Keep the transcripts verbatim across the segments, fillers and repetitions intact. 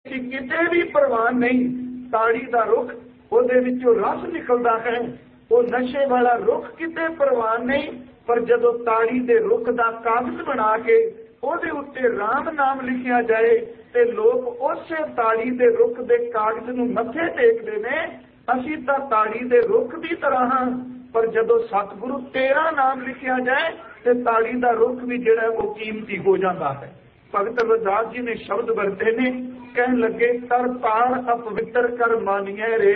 किते भी प्रवान नहीं। ताड़ी का रुख ਉਹਦੇ ਵਿੱਚੋਂ रस निकलता है, वो नशे वाला रुख किते प्रवान नहीं। पर जदों ताड़ी दे रुख का कागज बना के ਉਹਦੇ ਉੱਤੇ राम नाम लिखिया जाए ते लोग उसे ताड़ी दे रुख दे कागज नूं मत्थे टेकदे ने। असीं तां ताड़ी दे रुख की तरह हां, पर जदों सतगुरु तेरा नाम लिखिया जाए ते ताड़ी दा रुख भी जिहड़ा वो कीमती हो जाता है। भगत रविदास जी ने शब्द वरते ने, कहन लगे तर ताड़ अपवित्र कर मानिए रे,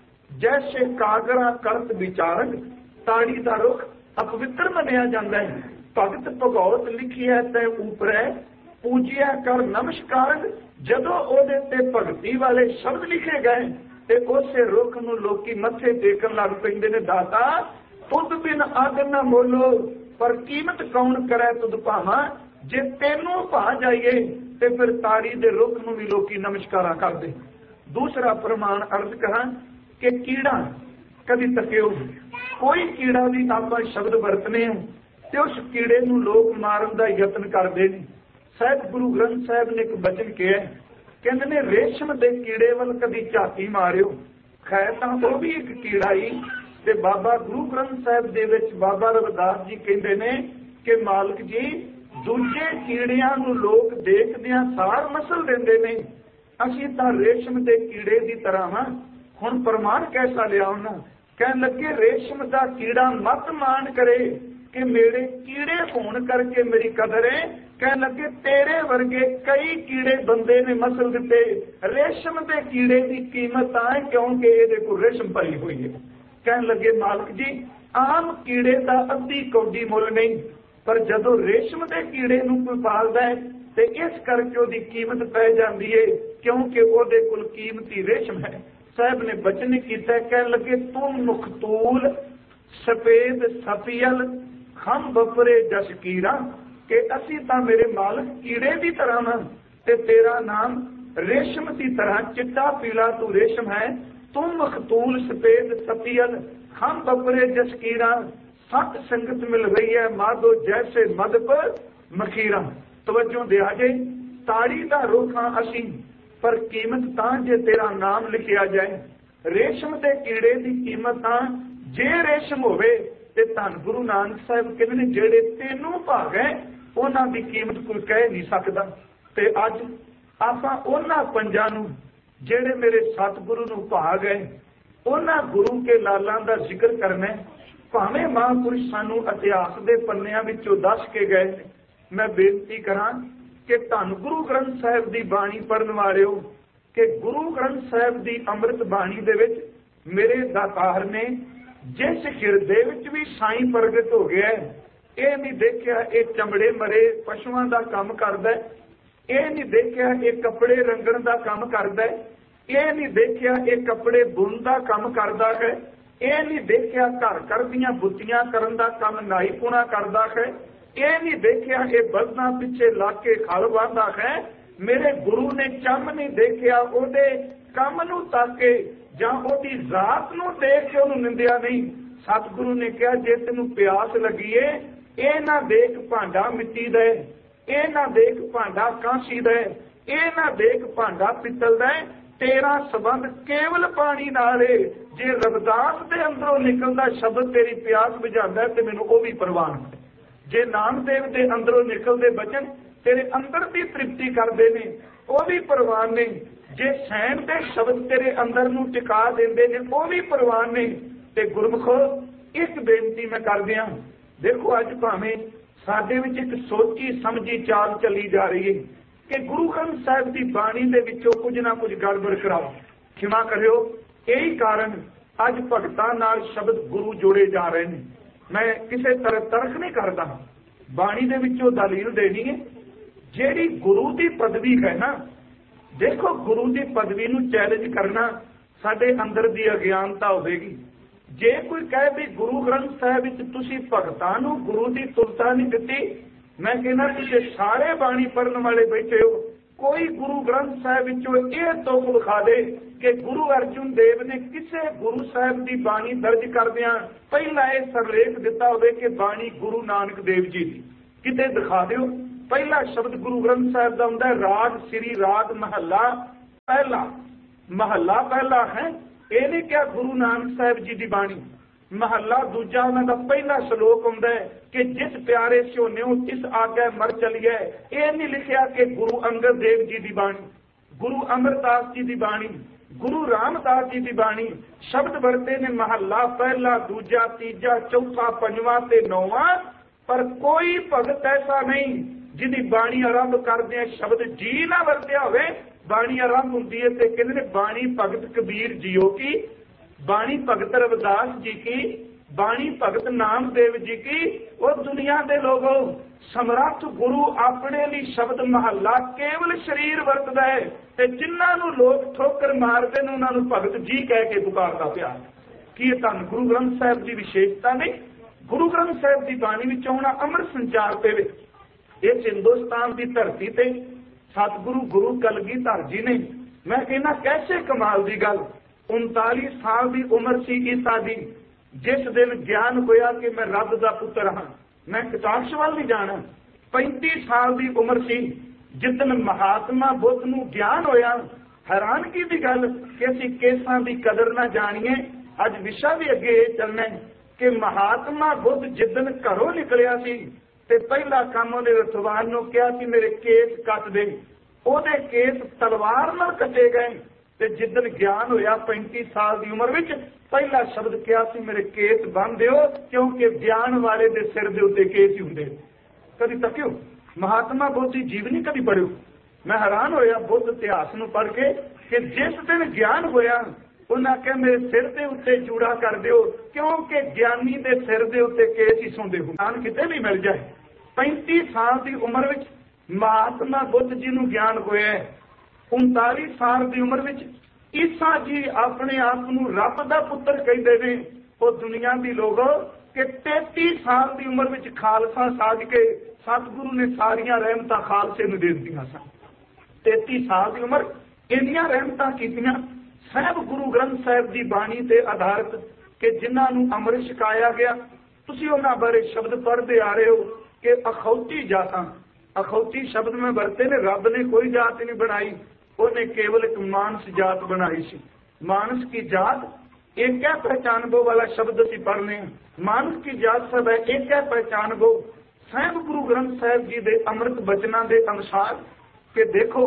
जैसे कागरा करत विचारक। ताड़ी दा रुख अपवित्र मनिया जाता है। भगत भगौत लिखी है तै ऊपर पूजिया कर नमस्कारक। जदों ओदे ते भगती वाले शब्द लिखे गए ते उसे रुख नूं लोकी मत्थे टेकन लग पैंदे ने। दाता तुद बिन अग न मोलो, पर कीमत कौन करे तुद भावा। जे तेनों भा जाइए ते फिर ताड़ी दे रुख नूं भी लोकी नमस्कारा करदे। दूसरा प्रमाण अर्ज करा कि कीड़ा कभी तकियो, कोई कीड़ा भी आप शब्द वरतने ते उस कीड़े नूं लोग मारन दा यतन करदे ने। साहिब गुरु ग्रंथ साहिब ने एक बचन किया, कहंदे ने रेशम दे कीड़े वल कभी झाती मारियो। खैर तां वो भी एक कीड़ा ही। ते बाबा गुरु ग्रंथ साहिब दे विच बाबा रविदास जी कहंदे ने कि मालक जी दूजे कीड़ियां नूं लोग देखदियां सार मसल दिंदे ने, असीं तां रेशम दे कीड़े दी तरह हां। हुण प्रमाण कैसा लिया उन्हां? कहण लगे रेशम दा कीड़ा मत मान करे कि मेरे कीड़े होण करके मेरी कदर है। कहण लगे तेरे वर्गे कई कीड़े बंदे ने मसल दिते, रेशम दे कीड़े की कीमत आए क्योंकि ये कोल रेशम भरी हुई है। कहण लगे मालक जी आम कीड़े का अद्धी कौडी मुल नहीं, पर जदों रेशम के कीड़े नूं कोई पालदा है ते इस करके उहदी कीमत पै जांदी है, क्योंकि उहदे कोल कीमती रेशम है। साहब ने बचन किया, कह लगे तुम मुखतूल सफेद सफियल हम बपरे जसकीरा, के असी तां मेरे मालक कीड़े की तरह हां ते तेरा नाम रेशम की तरह चिट्टा पीला तू रेशम है। तुम मखतूल सफेद सफियल हम बपरे जसकीरा, सत संगत मिल रही है माधो जैसे मद पर मखीरा। तवज्जो दे जे ताड़ी दा रुख हां असीं, पर कीमत तां जे तेरा नाम लिखिया जाए। रेशम के कीड़े की कीमत तां जे रेशम होवे ते धन गुरु नानक साहिब कहंदे ने जेड़े तेनों भाग है उन्हां दी कीमत कोई कह नहीं सकदा। ते अज आपां उन्हां पंजां नूं जेड़े मेरे सतगुरु नूं भाग है उन्हां गुरु के लालां दा जिक्र करना है। भावें महापुरुष सानू इतिहास के पन्नियां विचों दस के गए। मैं बेनती करा कि धन गुरु ग्रंथ साहिब की बाणी पढ़न वालिओ कि गुरु ग्रंथ साहिब की अमृत बाणी दे विच मेरे दातार ने जिस हिरदे विच भी साईं प्रगट हो गया है, ये नहीं देखिया ये चमड़े मरे पशुओं का काम करदा है, ये नहीं देखिया ये कपड़े रंगण का काम करदा है, ये नहीं देखिया ये कपड़े बुन का काम करदा है, ये नहीं देखिया घर घर दीआं बुत्तियां करन दा काम नाई पुणा करदा है, ये नहीं देखिया ये बलदां पिछे लग के खल बांधा है। मेरे गुरु ने चम नहीं देखिया ओदे काम नूं ताके जां ओदी जात नूं देख के उहनूं निंदिया नहीं। सतगुरु ने कहा जे तैनूं प्यास लगी है ये ना देख भांडा मिट्टी दा है, ये ना देख भांडा कांसी दा है, ये ना देख भांडा पित्तल दा है, तेरा संबंध केवल पानी नाल है। जे रविदास दे अंदरों निकलदा शब्द तेरी प्यास बुझांदा ते मैनूं ओह भी परवान है। जे नामदेव दे अंदरों निकलदे बचन तेरे अंदर की तृप्ति करते ने वह भी परवान नहीं। जे सैन के शब्द तेरे अंदर नूं टिका देंदे ने वह भी परवान नहीं। ते गुरमुखो एक बेनती मैं कर दिया, देखो अज भावें साडे विच एक सोची समझी चाल चली जा रही है कि गुरु ग्रंथ साहिब की बाणी दे विचों कुछ ना कुछ गड़बड़ कराओ, क्षमा करियो। यही कारण अज भगतां नाल शब्द गुरु जोड़े जा रहे हैं। मैं किसी तरह तरक नहीं करता, बाणी दे विचों दलील देनी है। जेड़ी गुरु की पदवी है ना, देखो गुरु की पदवी नूं चैलेंज करना साडे अंदर की अज्ञानता होगी। जे कोई कहे भी गुरु ग्रंथ साहिब विच तुसीं भगतां नूं गुरु की तुलता नहीं दिती, मैं कहना तुसीं सारे बाणी पढ़न वाले बैठे हो, कोई गुरु ग्रंथ साहिब विचों यह तुक विखा दे कि गुरु अर्जुन देव ने किसी गुरु साहिब की बाणी दर्ज करदियां पहला यह सरलेख दिता होवे कि बाणी गुरु नानक देव जी की, किते दिखा दिओ। पहला शब्द गुरु ग्रंथ साहिब का हुंदा राग श्री राग महला पहला महला पहला है, ये नहीं क्या गुरु नानक साहब जी की बाणी। महला दूजा उन्होंने पहला श्लोक आउंदा है कि जिस प्यारे सोन्यो इस आगे मर चलिए। ये नहीं लिखा कि गुरु अंगद देव जी की बाणी, गुरु अमरदास जी की बाणी, गुरु रामदास जी की बाणी। शब्द वरते ने महला पहला, दूजा, तीजा, चौथा, पंजवां ते नौवां, पर कोई भगत ऐसा नहीं जिहदी बाणी आरंभ करदे शब्द जी ना वरत्या होवे। बाणी आरंभ हुंदी है ते कहंदे ने बाणी भगत कबीर जीओ की, बाणी भगत रविदास जी की, बाणी भगत नामदेव जी की। और दुनिया के लोगों समर्थ गुरु अपने लिए शब्द महला केवल शरीर वरतदा है ते जिन्हां नूं लोग ठोकर मारदे ने उन्हां नूं भगत जी कह के पुकारदा पिया। की धन गुरु ग्रंथ साहिब की विशेषता नहीं? गुरु ग्रंथ साहिब की बाणी विच आउणा अमर संचार दे विच इस हिंदुस्तान की धरती ते सतगुरु गुरु कलगीधर जी ने, मैं कहना कैसे कमाल की गल, उनताली साल की उम्र सी ईसा दी जिस दिन ज्ञान होया कि मैं रब दा पुत्र हाँ, मैं कटाक्ष वाल नहीं जाना। पैंती साल की उम्र सी जिदन महात्मा बुद्ध नूं ज्ञान होया। हैरानगी की गल कि असीं केसां की कदर ना जाणीए। अज विशा भी अगे ये चलना है कि महात्मा बुद्ध जिदन घरों निकलिया सी ते पहला काम उहने रथवान नूं कहा कि मेरे केस कट दे। उहदे केस तलवार नाल कटे गए ते जिदन ज्ञान होया पैंती साल की उम्र विच पहला शब्द कहा सी मेरे केस बन दिओ, क्योंकि ज्ञान वाले दे सिर दे उत्ते केस ही हुंदे। कभी तक्यो महात्मा बुद्ध की जीवनी कभी पढ़ियो। मैं हैरान होया बुद्ध इतिहास नूं पढ़ के कि जिस दिन ज्ञान होया उन्हें आख्या मेरे सिर के उत्ते चूड़ा कर दिओ, क्योंकि ज्ञानी दे सिर दे उत्ते केस ही सोंदे हुंदे। ज्ञान किते भी मिल जाए। पैंती साल की उम्र विच महात्मा बुद्ध जी नूं ज्ञान होया। उनताली साल की उम्र विच ईसा जी अपने आप नूं रब दा पुत्र कहते हैं। वो दुनिया की लोगों कि तैती साल की उम्र विच खालसा साज के सतगुरु ने सारिया रहमतां खालसे नूं दे दित्तियां सन। तैती साल की उम्र इन्नियां रहमतां कीतियां साहब गुरु ग्रंथ साहिब की बाणी ते आधारित कि जिन्हां नूं अमृत छकाया गया। तुसीं उन्हां बारे शब्द पढ़ते आ रहे हो कि अखौती जातां, अखौती शब्द में वरते ने रब ने कोई जात नहीं बनाई, उन्हें केवल एक मानस जात बनाई सी। मानस की जात एक है पहचानबो वाला शब्द असीं पढ़ने। मानस की जात सब है एक है पहचानबो। साहिब गुरु ग्रंथ साहिब जी दे अमृत बचनां दे अनुसार कि देखो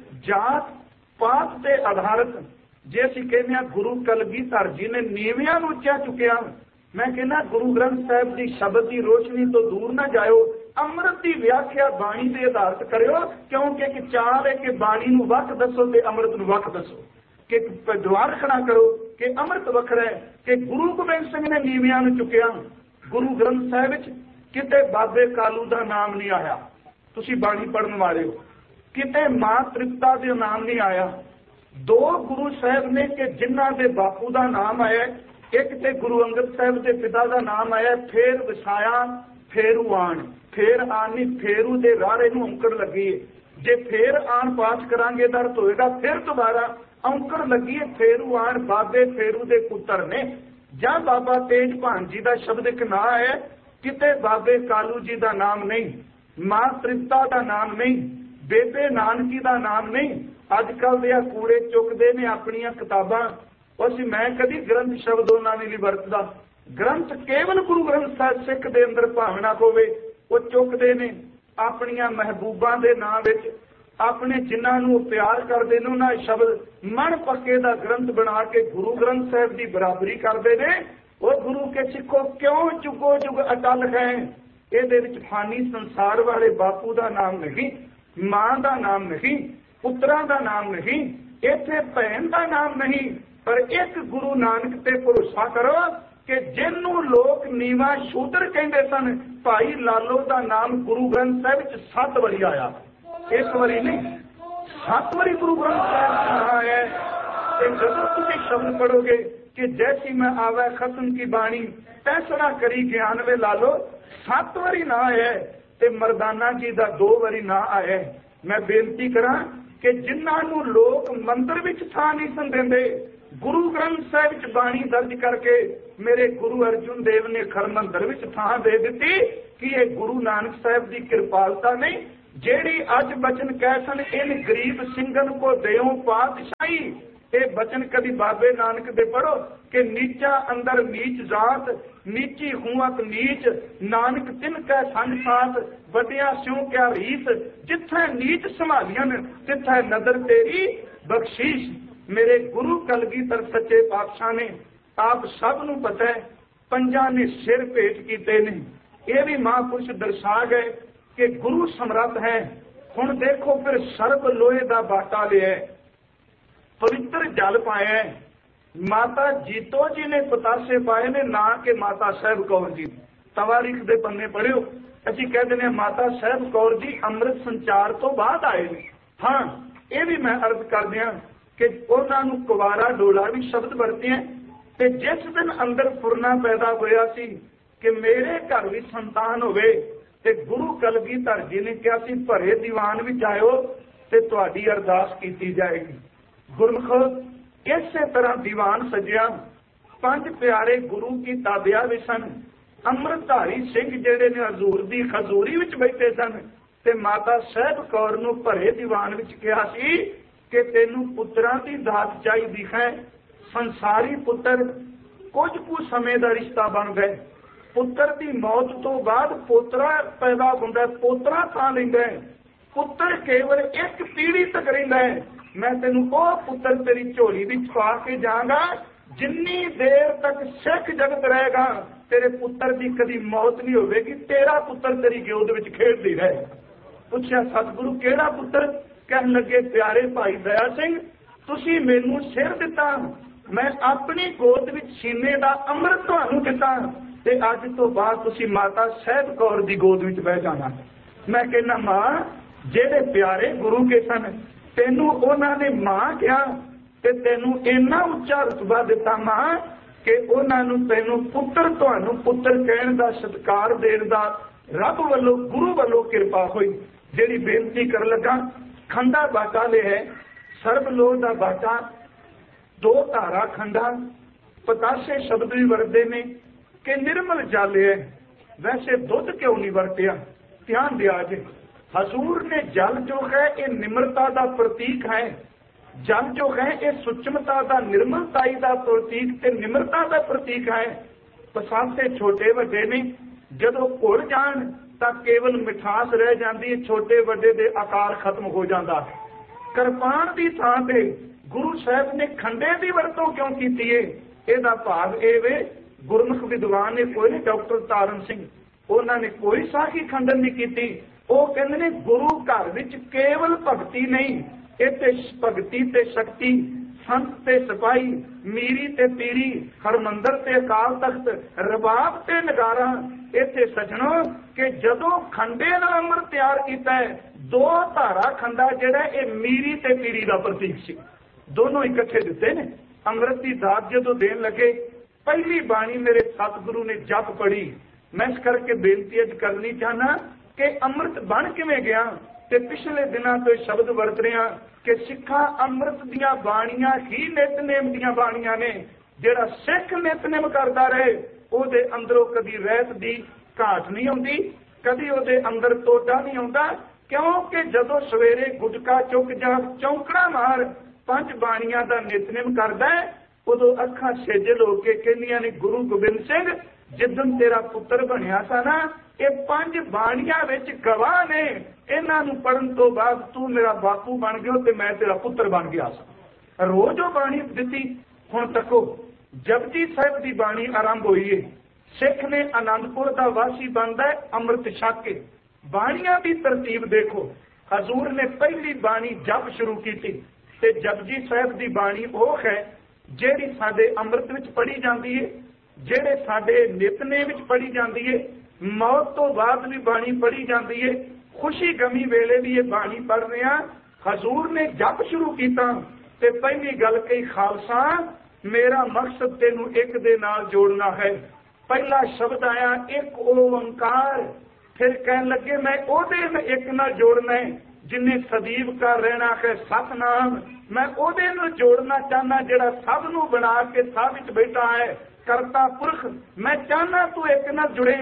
जात पात ते आधारित जे असीं कहने गुरु कलगीधर जी ने नीवियां नूं उच्चा चुकिया। मैं कहना गुरु ग्रंथ साहिब की शब्द की रोशनी तो दूर ना जाओ, अमृत की व्याख्या बाणी के आधारित करो, क्योंकि एक चाल है कि बाणी नूं वख दसो ते अमृत नूं वख दसो। कि द्वार खड़ा करो कि अमृत वखरा है कि गुरु गोबिंद सिंह ने नीवियां नूं चुकिया। गुरु ग्रंथ साहिब विच किते बाबे कालू का नाम नहीं आया। तुसीं बाणी पढ़न वाले हो, किते मां तृप्ता का नाम नहीं आया। दो गुरु साहब ने कि जिन्हां दे बापू का नाम आया, एक ते गुरु अंगद साहब के पिता का नाम आया। फेर वसाया फेरू आन, फेर आनी फेरू दे रारे नूं औंकड़ लगी। जे फेर आन पाठ करांगे तो अर्थ होएगा फिर दोबारा औंकड़ लगी है। फेरू आन बाबे फेरू दे पुत्र ने। जां बाबा तेज भान जी का शब्द एक ना है, किते बाबे कालू जी का नाम नहीं, मां तृप्ता का नाम नहीं, बेबे नानकी का नाम नहीं। अजकल दे कूड़े चुकते ने अपनियां किताबां। उस मैं कभी ग्रंथ शब्द उन्होंने नहीं वरतदा। ग्रंथ केवल गुरु ग्रंथ साहिब सिख दे अंदर भावना होवे वो चुकते ने अपनियां महबूबां दे नाम विच, अपने जिन्हां नूं प्यार करदे ने उन्हां शब्द मन पक्के दा ग्रंथ बना के गुरु ग्रंथ साहिब की बराबरी करते हैं। वो गुरु के सिखो क्यों जुगो जुग अटल है। इहदे विच फानी संसार वाले बापू का नाम नहीं, मां का नाम नहीं, पुत्रा का नाम नहीं, इत्थे भैन का नाम नहीं, पर एक गुरु नानक ते भरोसा करो कि जिन्हों लोग नीवा शूद्र कहते सन, भाई लालो का नाम गुरु ग्रंथ साहिब विच सत्त वारी आया। एक बारी नहीं, सत्त वारी गुरु ग्रंथ साहिब आया है। जब तुम शब्द पढ़ोगे कि जैसी मैं आवे खत्म की बाणी फैसला करी ज्ञान वे लालो, सत्त वारी ना आया ते मरदाना जी का दो वारी ना आया। मैं बेनती करा कि जिन्होंने लोग मंदिर विच थां नहीं सन देंदे, गुरु ग्रंथ साहिब विच बाणी दर्ज करके मेरे गुरु अर्जुन देव ने खरमंदर विच थां दे दी कि यह गुरु नानक साहिब की कृपालता नहीं, जेड़ी अज बचन कैसन इन गरीब सिंगन को देओ पातशाही। ये बचन कभी बाबे नानक दे पढ़ो कि नीचा अंदर नीच जात, नीची हुआत नीच, नानक तिन कै संग साथ, वड्डिया स्यों क्या रीस, जिथे नीच संभालियन तिथे नदर तेरी बख्शीश। मेरे गुरु कलगीधर सच्चे पातशाह ने आप सब नूं पता है पंजा ने सिर भेंट कीते ने। यह भी महापुरुष दर्शा गए कि गुरु समर्थ है। हुण देखो फिर सर्ब लोहे का बाटा लिया, पवित्र जल पाया। माता जीतो जी ने पतासे पाए ने, ना के माता साहब कौर जी। तवारीख दे पन्ने पढ़ियो, असीं कह दिंदे माता साहब कौर जी अमृत संचार तो बाद आए ने। हाँ, ये भी मैं अर्ज कर दिया कि उन्हां नूं कुवारा डोला भी शब्द वरते हैं। ते जिस दिन अंदर फुरना पैदा होया सी कि मेरे घर भी संतान होवे, ते गुरु कलगीधर जी ने कहा सी भरे दीवान विच आयो ते तुहाडी अरदास कीती जाएगी। गुरमुख इसे तरह दीवान सजिया। पंज प्यारे गुरु की ताबिया भी सन। अमृतधारी सिंह जेड़े ने हजूर दी खजूरी विच बैठे सन ते माता साहब कौर नूं भरे दीवान विच कहा सी कि तैनूं पुत्रां दी दात चाहीदी है। संसारी पुत्र कुछ कुछ समय का रिश्ता बन गए। पुत्र की मौत तो बाद पोतरा पैदा होंदा, पोतरा थां लैंदा है। पुत्र केवल एक पीढ़ी तक रहिंदा है। मैं तेनू ओ पुत्र तेरी झोली विच पा के जांगा, जिन्नी देर तक सिख जगत रहेगा तेरे पुत्र की कदी मौत नहीं होगी, तेरा पुत्र तेरी गोद विच खेडदी रहे। पुछया सतगुरु केड़ा पुत्र? कहन लगे प्यारे भाई दया सिंह, तुसी मैनू सिर दिता, मैं अपनी गोद विच सीने दा अमृत तुहानू दिता, ते अज तो बाद तुसी माता साहब कौर दी गोद विच बह जाना। मैं कहना मां जेड़े प्यारे गुरु के सन तेनू उन्हां ने मां कहा ते तेनू इन्ना उच्चा रुतबा दिता मां कि उन्हां नू तेनू पुत्र तुहानू पुत्र कहण दा सत्कार देण दा रब वल्लों गुरु वल्लों किरपा होई। जेड़ी बेनती कर लगा खंडा बाटा ले है, सर्वलोह दा बाटा, दो धारा खंडा, पतासे शब्द भी वरते ने कि निर्मल जल है। वैसे दुध क्यों नहीं वरतिया? ध्यान दिया जे हजूर ने जल जो है ये निम्रता का प्रतीक है। जल जो है ये सूक्ष्मता का निर्मलताई का प्रतीक ते निम्रता का प्रतीक है। पसासे छोटे वड्डे ने जदों घुल जाण तां केवल मिठास रह जाती है, छोटे वड्डे दे आकार खत्म हो जाता है। किरपान की थां ते गुरु साहब ने खंडे की वरतों क्यों की है? ਇਹਦਾ ਭਾਵ ਇਹ ਵੇ गुरमुख विद्वान ने कोई नहीं, डॉक्टर तारण सिंह उन्होंने कोई साखी खंडन नहीं की। वो कहते ने गुरु घर विच केवल भगती नहीं, इत्थे भगती ते शक्ति, संत ते सिपाही, मीरी ते पीरी, हरमंदर ते अकाल तख्त, रबाब ते नगारा। इत्थे सजणो कि जदों खंडे दा अमृत तैयार किया है, दो धारा खंडा जिहड़ा ये मीरी ते पीरी का प्रतीक सी, दोनों इकट्ठे दिते ने। अमृत की दात जदों देन लगे, पहली बाणी मेरे सतगुरु ने जप पढ़ी। मैं इस करके बेनती अज करनी चाहना कि अमृत बन किवें गया। ते पिछले दिनों तो शब्द वरत रहे हैं कि सिखा अमृत दियां बाणियां ही नितनेम दियां बाणियां ने। जिहड़ा सिख नितनेम करदा रहे ਉਹਦੇ अंदरों कदी रहत दी घाट नहीं आउंदी, कदी ਉਹਦੇ अंदर टोटा नहीं आउंदा। क्योंकि जदों सवेरे गुटका चुक जा चौंकड़ा मार पंज बाणियां दा नितनेम करदा है, उदों अखां सेजल हो के कहंदियां ने गुरु गोबिंद सिंह जिदन तेरा पुत्र बनिया सा ना, ये पंज बाणियां विच गवाह ने, इन्हां नूं पढ़न तो बाद तू मेरा बापू बन गया ते मैं तेरा पुत्र बन गया सा। रोज वो बाणी दिती। हुण तको जपजी साहिब की बाणी आरंभ हुई है। सिख ने आनंदपुर का वासी बनता है अमृत छक के। बाणियां की तरतीब देखो, हजूर ने पहली बाणी जप शुरू की ते जपजी साहिब की बाणी वो है ਜਿਹੜੀ ਸਾਡੇ ਅੰਮ੍ਰਿਤ ਵਿੱਚ ਪੜ੍ਹੀ ਜਾਂਦੀ ਹੈ, ਜਿਹੜੇ ਸਾਡੇ ਨਿਤਨੇਮ ਵਿੱਚ ਪੜ੍ਹੀ ਜਾਂਦੀ ਹੈ, ਮੌਤ ਤੋਂ ਬਾਅਦ ਵੀ ਬਾਣੀ ਪੜ੍ਹੀ ਜਾਂਦੀ ਹੈ, ਖੁਸ਼ੀ ਗਮੀ ਵੇਲੇ ਵੀ ਇਹ ਬਾਣੀ ਪੜ੍ਹ ਰਹੇ ਹਾਂ। ਹਜ਼ੂਰ ਨੇ ਜਪ ਸ਼ੁਰੂ ਕੀਤਾ ਤੇ ਪਹਿਲੀ ਗੱਲ ਕਹੀ, ਖਾਲਸਾ ਮੇਰਾ ਮਕਸਦ ਤੈਨੂੰ ਇੱਕ ਦੇ ਨਾਲ ਜੋੜਨਾ ਹੈ। ਪਹਿਲਾ ਸ਼ਬਦ ਆਇਆ ਇੱਕ ਓੰਕਾਰ, ਫਿਰ ਕਹਿਣ ਲੱਗੇ ਮੈਂ ਉਹਦੇ ਨਾਲ ਇੱਕ ਨਾਲ ਜੋੜਨਾ ਹੈ जिन्हें सदीव का रहना है सतनाम। मैं ओदे नूं जोड़ना चाहना जिहड़ा सब नूं बना के सब विच बैठा है करता पुरख। मैं चाहना तू एक नाल जुड़े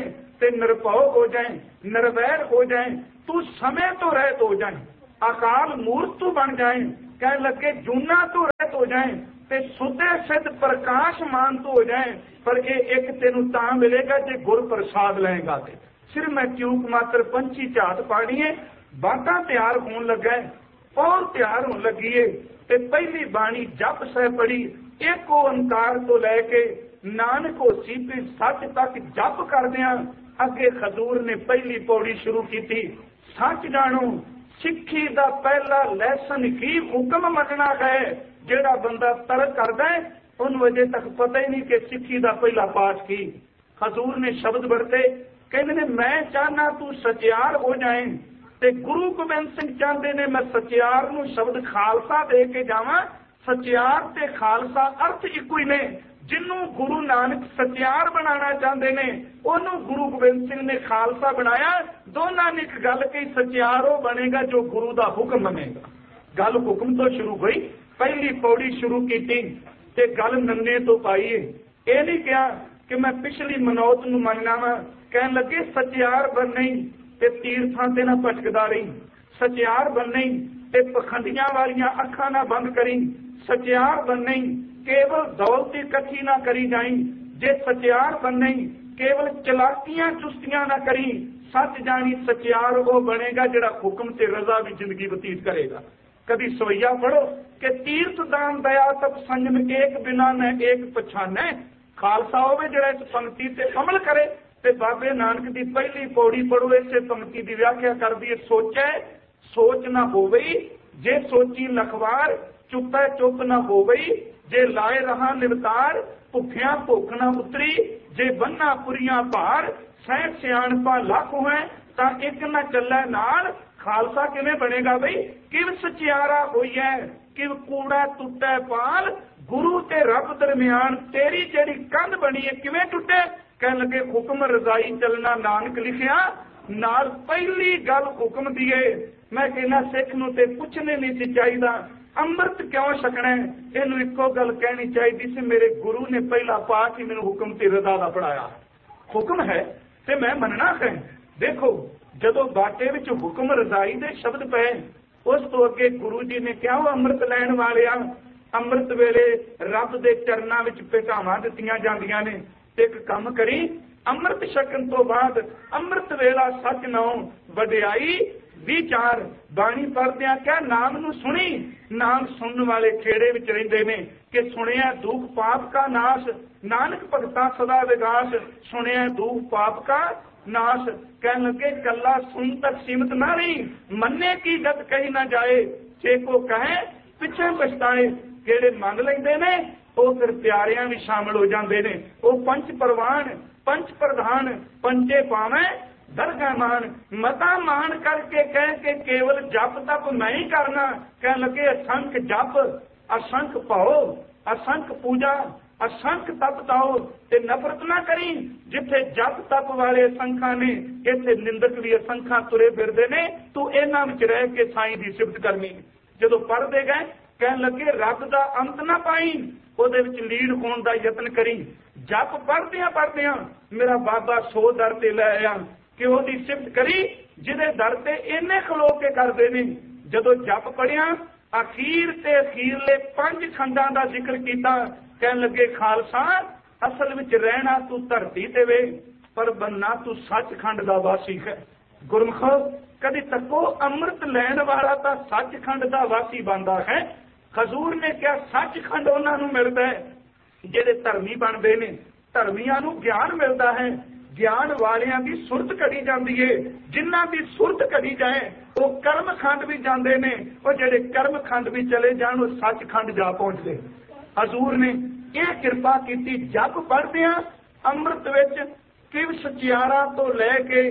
ते निरभव हो जाए, निर्वैर हो जाए, तू समय तो रहत हो जाए, अकाल मूर्त तू बन जाए, कह लगे जूना तो रहत हो जाए, ते सुधे सिद्ध प्रकाशमान तो हो जाए। पर ये एक तेनू तां मिलेगा जे गुर प्रसाद लेगा। ते सिर मैं चूक मात्र पंछी झात पानी है, बाटा तैयार होने लगा है और तैयार होने लगी है। ते पहली बाणी जप सह पढ़ी, एक ओंकार तो लैके नानक होसी भी सच तक जप करदियां अगे खजूर ने पहली पौड़ी शुरू की थी। सच जानो सिक्खी दा पहला लैसन की हुक्म मनना है। जेड़ा बंदा तर्क करदा है उन्हें अजे तक पता ही नहीं कि सिक्खी दा पहला पाठ की। हजूर ने शब्द बरते, कहते ने मैं चाहना तू सचियार हो जाए, ते गुरु गोबिंद सिंह चाहते ने मैं सचियार नूं शब्द खालसा दे के जावां। सचियार ते खालसा अर्थ इको ही ने। जिन्हों गुरु नानक सचियार बनाना चाहते ने उन्होंने गुरु गोबिंद सिंह ने खालसा बनाया। दोनों ने एक गल कही, सचियार वो बनेगा जो गुरु का हुक्म मनेगा। गल हुक्म तो शुरू हुई, पहली पौड़ी शुरू की ते गल नन्ने तो पाई है। यह नहीं कहा कि मैं पिछली मनौत नूं मनना वा, कहन लगे सचियार बननी ते तीर्थां ते ना भटकदा रही, सचियार बननी ते पखंडियां वालियां अखां ना बंद करी, सचियार बननी केवल दौलत इकट्ठी ना करी जाई, जे सचियार बननी केवल चलाकियां चुस्तियां ना करी। सच जानी सचियार वो बनेगा जिहड़ा हुक्म ते रजा भी जिंदगी बतीत करेगा। कभी सवैया पढ़ो कि तीर्थ दान दया तप संयम एक बिना न एक पछाने। खालसा होवे जिहड़ा इस पंक्ति ते अमल करे। ते बाबे नानक दी पहली पौड़ी पढ़ो, इसे पंक्ति की व्याख्या कर दी, सोचे सोच ना होवई, जे सोची लखवार, चुपै चुप ना होवई, जे लाए रहा निवतार, भुखिया भुख ना उतरी, जे बन्ना पुरिया भार, सह सियाणपा लख है ता एक ना चलै नाल। खालसा किवें बनेगा बई, किव सचियारा होई है, किव कूड़ा टुटे पाल, गुरु ते रब दरमियान तेरी जेड़ी कंध बनी है किवें टुटे। कहन लगे हुक्म रजाई चलना नानक लिखिया, नाल पहली गल हुक्म दी है। मैं कहना सिख नूं ते पुछने नहीं सी चाहिदा अमृत क्यों छकना है, इनू इको गल कहनी चाहिए सी, मेरे गुरु ने पहला पाठ ही मैनू हुक्म ते रजा दा पढ़ाया। हुक्म है ते मैं मनना है। देखो जदों बाटे विच हुक्म रजाई दे शब्द पे, उस तो अगे गुरु जी ने क्या अमृत लैण वालिया, अमृत वेले रब दे चरनां विच भेटावां दित्तियां जांदियां ने। ते इक काम करी, अमृत छकन तो बाद अमृत वेला सच नौ वडियाई विचार बाणी पढ़दियां क्या नाम नूं सुनी। नाम सुनने वाले खेड़े विच रहिंदे ने कि सुनिया दुख पाप का नाश, नानक भगता सदा विगास, सुनिया दुख पाप का नाश। कहने लगे कला सुन तक सीमित ना रही, मन्ने की गत कही ना जाए, जे को कहे पिछे पछताए। जेड़े मन लेंदे ने वो फिर प्यारियां भी शामिल हो जाते ने। वो पंच परवान पंच प्रधान पंचे पावे दरगाह मान, मता मान करके कह के केवल जप तप मैं ही करना। कह लगे असंख जप असंख पाओ, असंख पूजा असंख तप ताओ, ते नफरत ना करी। जिथे जप तप वाले असंखा ने, इथे निंदक भी असंखा तुरे फिरदे ने। तू इन्हां विच रह के साईं दी सिफत करनी। जदों पढ़दे गए कहन लगे रब दा अंत ना पाई, ਉਹਦੇ ਵਿੱਚ ਲੀਡ ਹੋਣ ਦਾ ਯਤਨ ਕਰੀ। ਜਪ ਪੜ੍ਹਦਿਆਂ ਪੜ੍ਹਦਿਆਂ ਮੇਰਾ ਬਾਬਾ ਸੋ ਦਰ ਤੇ ਲੈ ਆਇਆ ਕਿ ਉਹਦੀ ਸਿਫਤ ਕਰੀ ਜਿਹਦੇ ਦਰ ਤੇ ਇੰਨੇ ਖਲੋ ਕੇ ਕਰਦੇ ਨੇ। ਜਦੋਂ ਜਪ ਪੜ੍ਹਿਆ ਅਖੀਰ ਤੇ ਅਖੀਰਲੇ ਪੰਜ ਖੰਡਾਂ ਦਾ ਜ਼ਿਕਰ ਕੀਤਾ। ਕਹਿਣ ਲੱਗੇ ਖਾਲਸਾ ਅਸਲ ਵਿੱਚ ਰਹਿਣਾ ਤੂੰ ਧਰਤੀ ਤੇ ਵੇ, ਪਰ ਬੰਨਾ ਤੂੰ ਸੱਚਖੰਡ ਦਾ ਵਾਸੀ ਹੈ। ਗੁਰਮੁਖ ਕਦੀ ਤੱਕੋ ਅੰਮ੍ਰਿਤ ਲੈਣ ਵਾਲਾ ਤਾਂ ਸੱਚਖੰਡ ਦਾ ਵਾਸੀ ਬਣਦਾ ਹੈ। हजूर ने क्या सचखंड उन्होंने मिलता है जेडे धर्मी बनते हैं, धर्मियों को ज्ञान मिलता है। ज्ञान वालियां की सुरत कढ़ी जाती है, जिन्हों की सुरत कढ़ी जाए वो कर्म खंड भी जाते हैं, वो जेडे कर्म खंड भी चले जान वो सचखंड जा पहुंचते। हजूर ने यह कृपा की, जप पढ़दे अमृत विच किव सचियारा तो लैके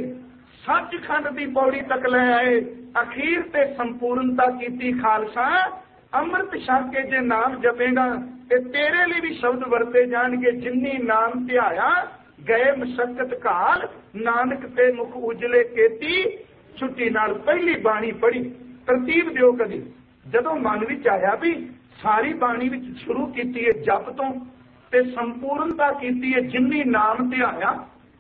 सचखंड की पौड़ी तक लै आए। अखीर ते संपूर्णता की। खालसा अमृत छक के जे नाम जपेगा ते तेरे लिए भी शब्द वरते जाएंगे। जिन्नी नाम ध्याया गए मशक्कत काल, नानक ते मुख उजले केती, छुट्टी नाल पहली बाणी पढ़ी। तरतीब दिओ कदी जदों मन विच आया भी सारी बाणी विच शुरू कीती है जप तो ते संपूर्णता कीती है। जिन्नी नाम ध्याया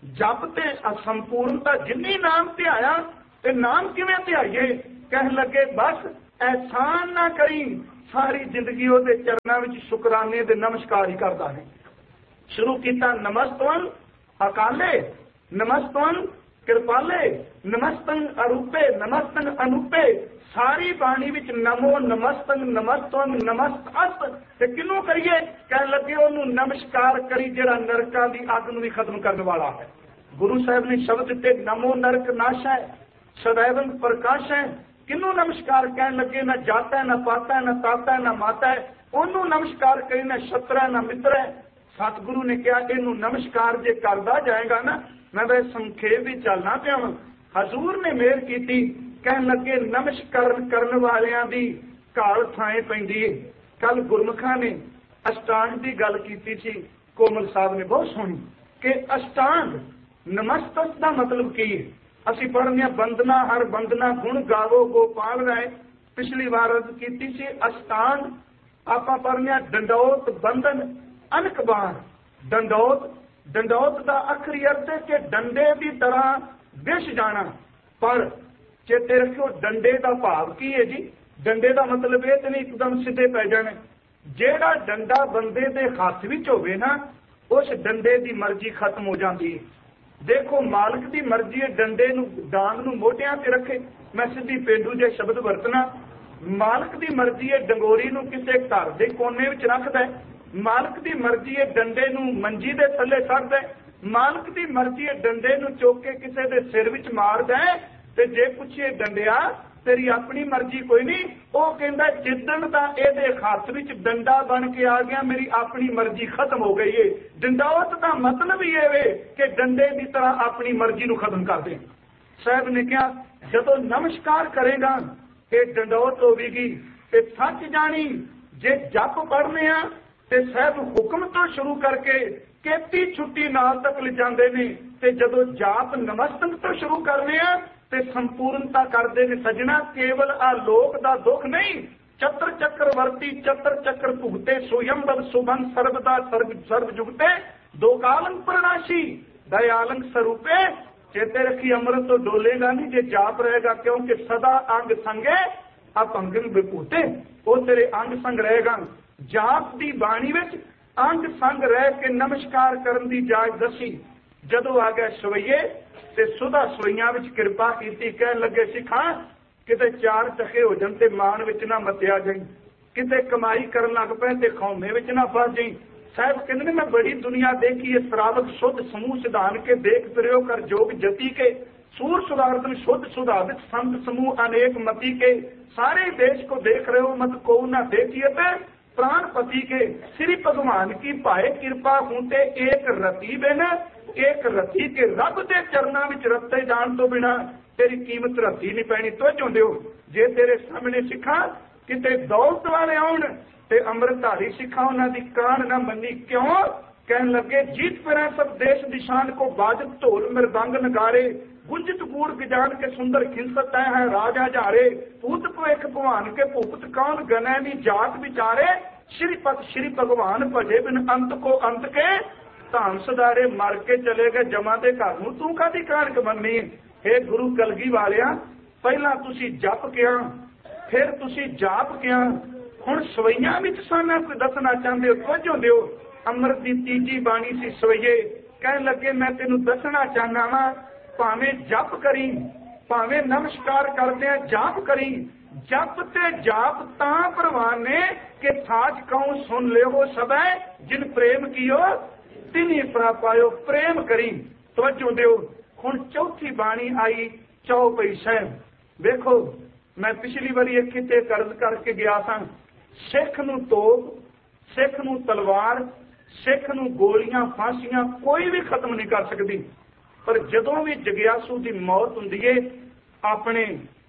जप ते असंपूर्णता जिन्नी नाम ध्याया ते नाम किवें ध्याइए। कह लगे बस एहसान ना करी, सारी जिंदगी ओहदे चरनां विच शुकराने दे नमस्कार ही करदा है। शुरू किया नमस्तवन अकाले, नमस्तवन कृपाले, नमस्तन अरूपे, नमस्तन अनूपे। सारी बाणी विच नमो नमस्तन नमस्तवन नमस्तअस ते किनू करिए। कह लगे ओनू नमस्कार करी जिहड़ा नरकां दी अग नूं भी खत्म करने वाला है। गुरु साहब ने शब्द दिते नमो नरक नाश है सदैवन प्रकाश है। किनू नमस्कार कह लगे, ना जाता है, ना पाता है, ना ताता है, ना माता है। ओनू नमस्कार करी, ना शत्र है, ना मित्र है। सतगुरु ने कहा इनू नमस्कार जे करदा जाएगा ना, मैं वह संखेप भी चलना पिया। हजूर ने मेहर की, कह लगे नमस्कार करने वालियां दी घाल थाए पैंदी है। कल गुरमुखा ने अष्टांग की गल की थी, कोमल साहब ने बहुत सुनी कि अष्टांग नमस्तक का मतलब की है। असी पढ़ने बंदना हर बंदना गुण गावो गोपाल राय। पिछली बार की सी अष्टांग आपा पढ़ने डंडौत बंधन अनक बार। डंडौत डंडौत का आखिरी अर्थ है कि डंडे की तरह विष जाना। पर चेते रखियो डंडे का भाव की है जी। डंडे का मतलब ये तो नहीं एकदम सीधे पै जाने। जेड़ा डंडा बंदे के हाथ विच होवे ना, उस डंडे की मर्जी खत्म हो जाती है। देखो मालिक की मर्जी है डंडे नूं डांग नूं मोटियां ते रखे। मैं सीधी पेंडू जे शब्द वरतना। मालिक की मर्जी है डंगोरी नूं किसी घर के कोने विच रखदा है। मालिक की मर्जी है डंडे नूं मंजी दे थल्ले सटदा है। मालिक की मर्जी है डंडे नूं चुक के किसी दे सिर विच मारदा है। ते जे पुछे डंडिया तेरी अपनी मर्जी कोई नहीं, वो कहता जिदन का ये हाथ विच डंडा बन के आ गया मेरी अपनी मर्जी खत्म हो गई है। डंडौत का मतलब ही है कि डंडे की तरह अपनी मर्जी नूं खत्म कर दे। साहब ने कहा जदों नमस्कार करेगा ये डंडौत होगी। ते सच जानी जे जप पढ़ने आ ते साहब हुक्म तो शुरू करके केती छुट्टी नाल तक ले जाते ने। ते जदों जाप नमस्तक तो शुरू करने आ ते संपूर्णता करते ने। सजना केवल आलोक दा दुख नहीं, चतर चक्रवर्ती चतर चक्र भुगते सोयंबर सुबन सर्वदा सर्व सर्व जुगते दो कालंग प्रणाशी दयालंग स्वरूपे। चेते रखी अमृत तो डोलेगा नहीं जे जाप रहेगा, क्योंकि सदा अंग संगे अपंगन विभूते। वो तेरे अंग संग रहेगा। जाप दी बाणी विच अंग संग रह के नमस्कार करन दी जाच दसी। जदों आ गए सवैये ते सुधा सवैयां विच कृपा कीती। कह लगे सिखा किते चार चखे हो जाण ते मान विच ना मत्या जाई, किते कमाई करन लग पए ते खौमे विच ना फस जाई। साहब कहंदे ने मैं बड़ी दुनिया देखी है, श्रावक शुद्ध समूह सिधान के देख फिरियो कर जोग जति के। सूर सुधारतन शुद्ध सुधारित संत समूह अनेक मति के। सारे देश को देख रहे हो मत को ना देखिए ते प्राणपति के। श्री भगवान की पाए कृपा होते एक रति बिन एक रति के रब के चरणों में रते जान तो बिना तेरी कीमत रती नहीं पैनी। तो जो दियो जे तेरे सामने सिखा किते दौलत वाले आउण ते अमृतधारी सिखा उन्होंने कान न मनी। क्यों कह लगे जीत फिर सब देश दिशान को बाजत ढोल मृदंग नगारे। गुंजित गूढ़ गजान के सुंदर खिलसत है राजा जारे। पूत भविख भगवान के भूपत कौन गने नी जात विचारे। श्रीपत श्री भगवान भजे बिन अंत को अंत के धान सदारे मर के चले गए जमा दे घर नूं तू कादी कानक बननी। हे गुरु कलगी वालिया पहला तुसी जप किया फिर तुसी जाप किया, हुण सवैयां विच साना कोई दसना चाहते हो कुछ होंदे हो। अमृत की तीजी बाणी सी सवैये। कह लगे मैं तेनू दसना चाहना वा भावें जप करी भावें नमस्कार करदे जाप करी। जप ते जाप तां प्रवान ने कि साच कहूं सुन ले हो सब जिन प्रेम कियो तिनी प्रापायो। प्रेम करी तवज्जो दिओ। हुण चौथी बाणी आई चौपई साहिब। देखो मैं पिछली बारी एक किते कर्ज करके गया था। सिख नूं तोप सिख नूं तलवार सिख नूं गोलियां फांसियां कोई भी खत्म नहीं कर सकती। पर जदों भी जगियासू की मौत हुंदी है अपने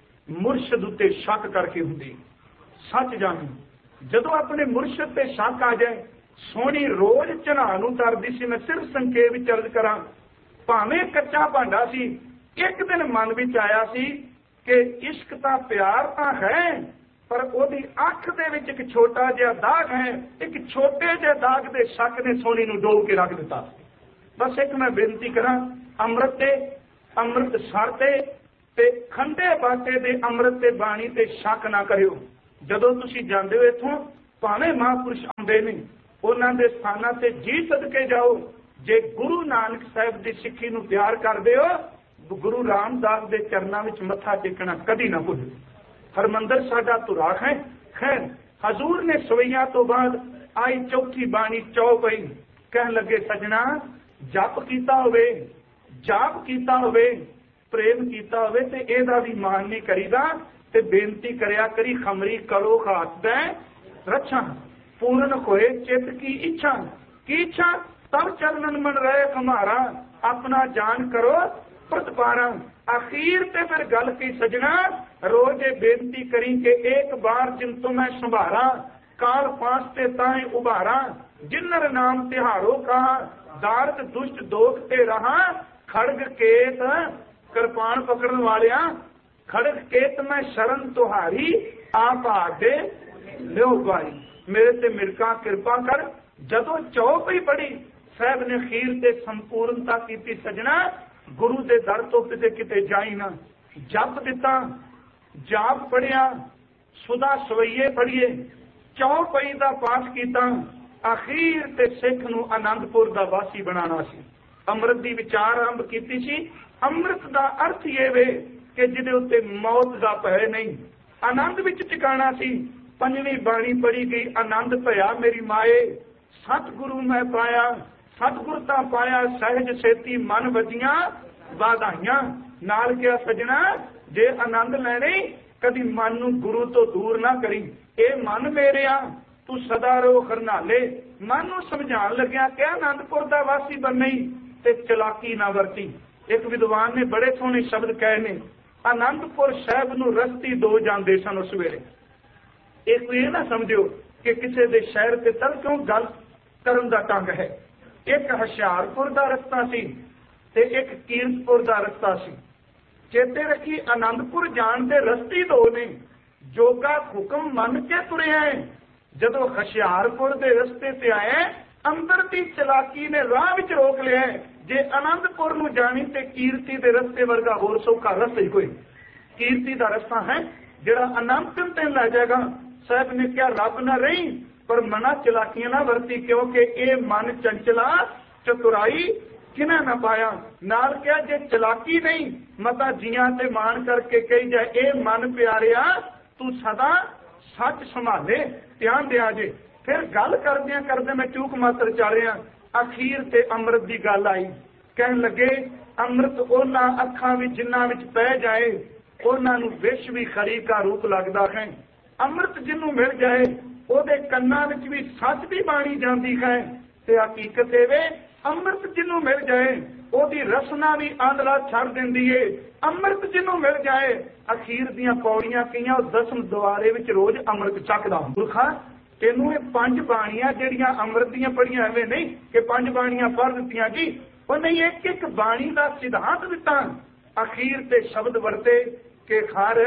मुरशद उत्ते शक करके हुंदी। सच जानी जदों अपने मुरशद ते शक आ जाए सोहनी रोज चढ़ा नूं तरदी सी। मैं सिर्फ संखेप विच अर्ज करा भावें कच्चा भांडा सी एक दिन मन विच आया सी कि इश्क तां प्यार तां है पर ओदी अख दे विच एक छोटा जिहा दाग है। एक छोटे जिहे दाग दे शक ने सोहनी नूं डोब के रख दिता। बस एक मैं बेनती करा, अमृत ते अमृत सर ते ते खंडे बाटे दे अमृत ते बाणी ते शक ना करियो। जदों तुसीं जांदे हो इत्थों, भावें महापुरुष आउंदे ने, उन्हां दे स्थानां ते जी सदके जाओ। जे गुरु नानक साहिब दी सिੱਖੀ ਨੂੰ प्यार करदे हो, गुरु रामदास दे चरनां विच मत्था टेकना कदी ना भुल्लो। हरमंदर साडा तुराख है। खैर हजूर ने सवैया तो बाद आई चौथी बाणी चौपई, कहन लगे सजना जप कीता होवे, जाप कीता होवे, प्रेम कीता होवे ते एदा भी मान नहीं करीदा ते बेनती करया करी खमरी करो खात दै रक्षा, पूर्ण होए चित की इच्छा। की इच्छा? तब चरणन मन रहे हमारा, अपना जान करो प्रतिपारा। आखिर ते फिर गल की सजना, रोज बेनती करी के एक बार जिन तो मैं संभारा, काल पास ते ताए उबारा। जिन्नर नाम तिहारो कहा, दारद दुष्ट दोख ते रहा। खड़ग केत कृपाण पकड़न वालिया, खड़ग केत मैं शरण तुहारी, आप आगे लो गवारी। मेरे ते मिलका कृपा कर। जदों चौपई पढ़ी, साहब ने खीर ते संपूर्णता की सजना, गुरु दे दर तो किते किते जाई ना। जप दिता, जाप पढ़िया, सुधा सवैये पढ़िए, चौपई दा पाठ कीता। अखीर ते सिख नूं आनंदपुर दा वासी बनाना सी। अमृत दी विचार आरंभ कीती सी। अमृत दा अर्थ ये वे कि जिहदे उत्ते मौत दा भय नहीं, आनंद विच टिकाणा सी। पंजवीं बाणी पढ़ी गई, आनंद भया मेरी माए, सतगुरु मैं पाया, सतगुरता पाया सहज सेती मन वजियां वाधाइयां। नाल क्या सजना, जे आनंद लैणे कदी मन नूं गुरु तो दूर ना करी। ए मन मेरिया तू सदा रो खरनाले, मन नूं समझाण लग्या कि आनंदपुर दा वासी बननी ते चलाकी ना वरती। एक विद्वान ने बड़े सोहने शब्द कहे ने, आनंदपुर साहिब नूं रस्ती दो जांदे सन उस वेले। एक ये ना समझियो कि किसी दे शहर ते तल क्यों गल करन दा ढंग है। एक हुशियारपुर दा रस्ता सी ते एक कीरतपुर दा रस्ता सी। चेते रखी, आनंदपुर जाण दे रस्ते दो ने। जोगा हुक्म मन के तुरे है। जदों हुशियारपुर दे रस्ते ते आए, अंदर दी चलाकी ने राह विच रोक लिया। जे आनंदपुर नूं जाणी ते कीरती दे रस्ते वर्गा होर सौखा रस्ता ही कोई। कीरती दा रस्ता है जिहड़ा आनंदपुर ते लै जाएगा। साहब ने क्या रब ना रही, पर मना चलाकियां ना वरती, क्योंकि ये मन चंचला चतुराई किना ना पाया। नाल क्या जे चलाकी नहीं, मता जियां ते मान करके कही जाए, ए मन प्यारिया तू सदा सच संभाले, ध्यान दिया जे। फिर गल करदिया करदे मैं चूक मात्र चालिया, अखीर ते अमृत की गल आई। कहन लगे अमृत उन्हां अखां विच जिन्हां विच पै जाए, उन्हां नूं विष भी खरी का रूप लगदा है। अमृत जिन्हों मिल जाए, ਉਹਦੇ ਕੰਨਾਂ ਵਿੱਚ ਵੀ ਸੱਚ ਦੀ ਬਾਣੀ ਜਾਂਦੀ ਹੈ ਤੇ ਹਕੀਕਤ ਇਹ ਵੇ ਅੰਮ੍ਰਿਤ ਜਿਹਨੂੰ ਮਿਲ ਜਾਏ ਉਹਦੀ ਰਸਨਾ ਵੀ ਆਂਦਲਾ ਛੱਡ ਦਿੰਦੀ ਏ। ਅੰਮ੍ਰਿਤ ਜਿਹਨੂੰ ਮਿਲ ਜਾਏ ਅਖੀਰ ਦੀਆਂ ਪੌੜੀਆਂ ਕਈਆਂ ਉਹ ਦਸਮ ਦੁਆਰੇ ਵਿੱਚ ਰੋਜ਼ ਅੰਮ੍ਰਿਤ ਚੱਕਦਾ। ਗੁਰਖਾ ਤੈਨੂੰ ਇਹ ਪੰਜ ਬਾਣੀਆਂ ਜਿਹੜੀਆਂ ਅੰਮ੍ਰਿਤ ਦੀਆਂ ਪੜੀਆਂ ਐਵੇਂ ਨਹੀਂ ਕਿ ਪੰਜ ਬਾਣੀਆਂ ਪੜ੍ਹ ਦਿੱਤੀਆਂ ਜੀ, ਉਹ ਨਹੀਂ, ਇੱਕ ਇੱਕ ਬਾਣੀ ਦਾ ਸਿਧਾਂਤ ਦਿੱਤਾ। ਅਖੀਰ ਤੇ ਸ਼ਬਦ ਵਰਤੇ ਕਿ ਖਰ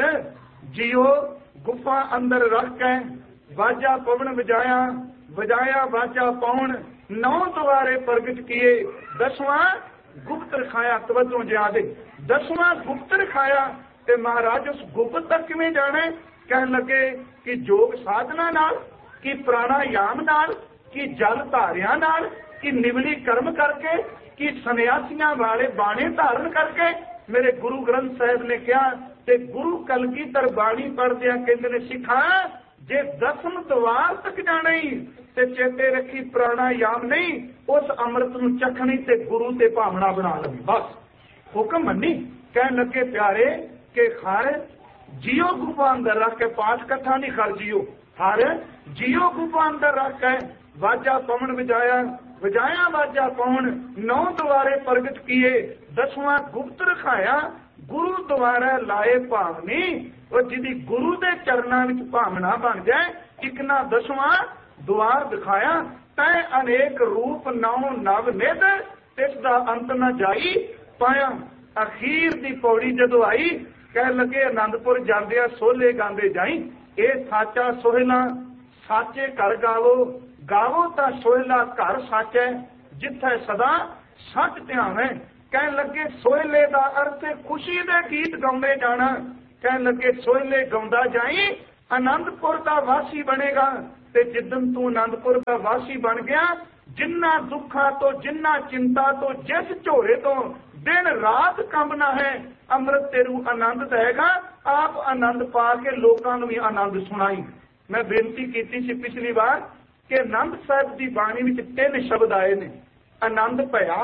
ਜਿਉ ਗੁਫਾ ਅੰਦਰ ਰੱਖ ਕੇ बाजा पवन बजाया, बजाया बाजा पवन, नौ द्वारे प्रगट किए, दसवां गुप्त रखाया। तवज्जो ज्यादा, दसवां गुप्त रखाया ते महाराज उस गुप्त तक किवें जाना? कहन लगे कि योग साधना नाल, कि प्राणायाम नाल, कि जल धारियां नाल, कि निवली कर्म करके, कि सन्यासियां वाले बाणे धारण करके। मेरे गुरु ग्रंथ साहिब ने कहा ते गुरु कलगीधर बाणी पढ़दियां कहंदे ने सिखा जे दसम द्वार तक जाना ही ते चेते रखी प्राणायाम नहीं, उस अमृत नूं चखनी ते गुरु ते भावना बना लवी। बस हुक्म मनी। कहन लगे प्यारे के हर जियो गुफा अंदर रख के, पाठ कथा नहीं खर जियो, हर जियो गुफा अंदर रख के वाजा पवन बजाया, बजाया वाजा पवन, नौ द्वारे प्रगट किए, दसवां गुप्त रखाया, गुरु द्वारा लाए भावनी। और जिदी गुरु दे चरना विच भावना बन जाए, एक ना दसवां द्वार दिखाया, तै अनेक रूप नौ नव निध, तिस दा अंत न जाई पाया। अखीर दी पौड़ी जदों आई, कह लगे आनंदपुर जांदिया सोले गांदे जाई, ए साचा सोहला साचे घर गावो, गावो ता सोहला घर साचे, जिथे सदा सच ध्यान है। कह लगे सोहले का अर्थ खुशी दे गीत गाउंदे जाना। कह लगे सोहले गाउंदा जाई आनंदपुर का वासी बनेगा। ते जिदन तू आनंदपुर का वासी बन गया, जिन्ना दुखा तो जिन्ना चिंता तो जिस झोरे तो दिन रात कंबना है, अमृत तेरू आनंद देगा। आप आनंद पा के लोगों को भी आनंद सुनाई। मैं बेनती की सी पिछली बार कि आनंद साहब की बाणी में तीन शब्द आए ने, आनंद भया,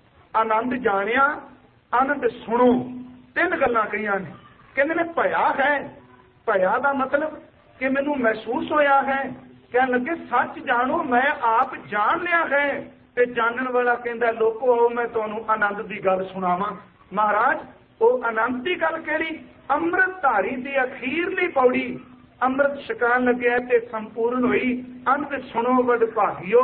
आनंद जानिया, आनंद सुनो। तीन गल्लां कहियां ने। कहंदे ने भया है, भया का मतलब कि मैनू महसूस होया है। कह लगे सच जानो मैं आप जान लिया है। ते जानन वाला कहंदा लोको आओ मैं तुहानू आनंद की गल सुनावां। महाराज वो आनंद की गल केड़ी? अमृत धारी की अखीरली पौड़ी अमृत छकान लगे ते संपूर्ण हुई। अंत सुनो वड भागियो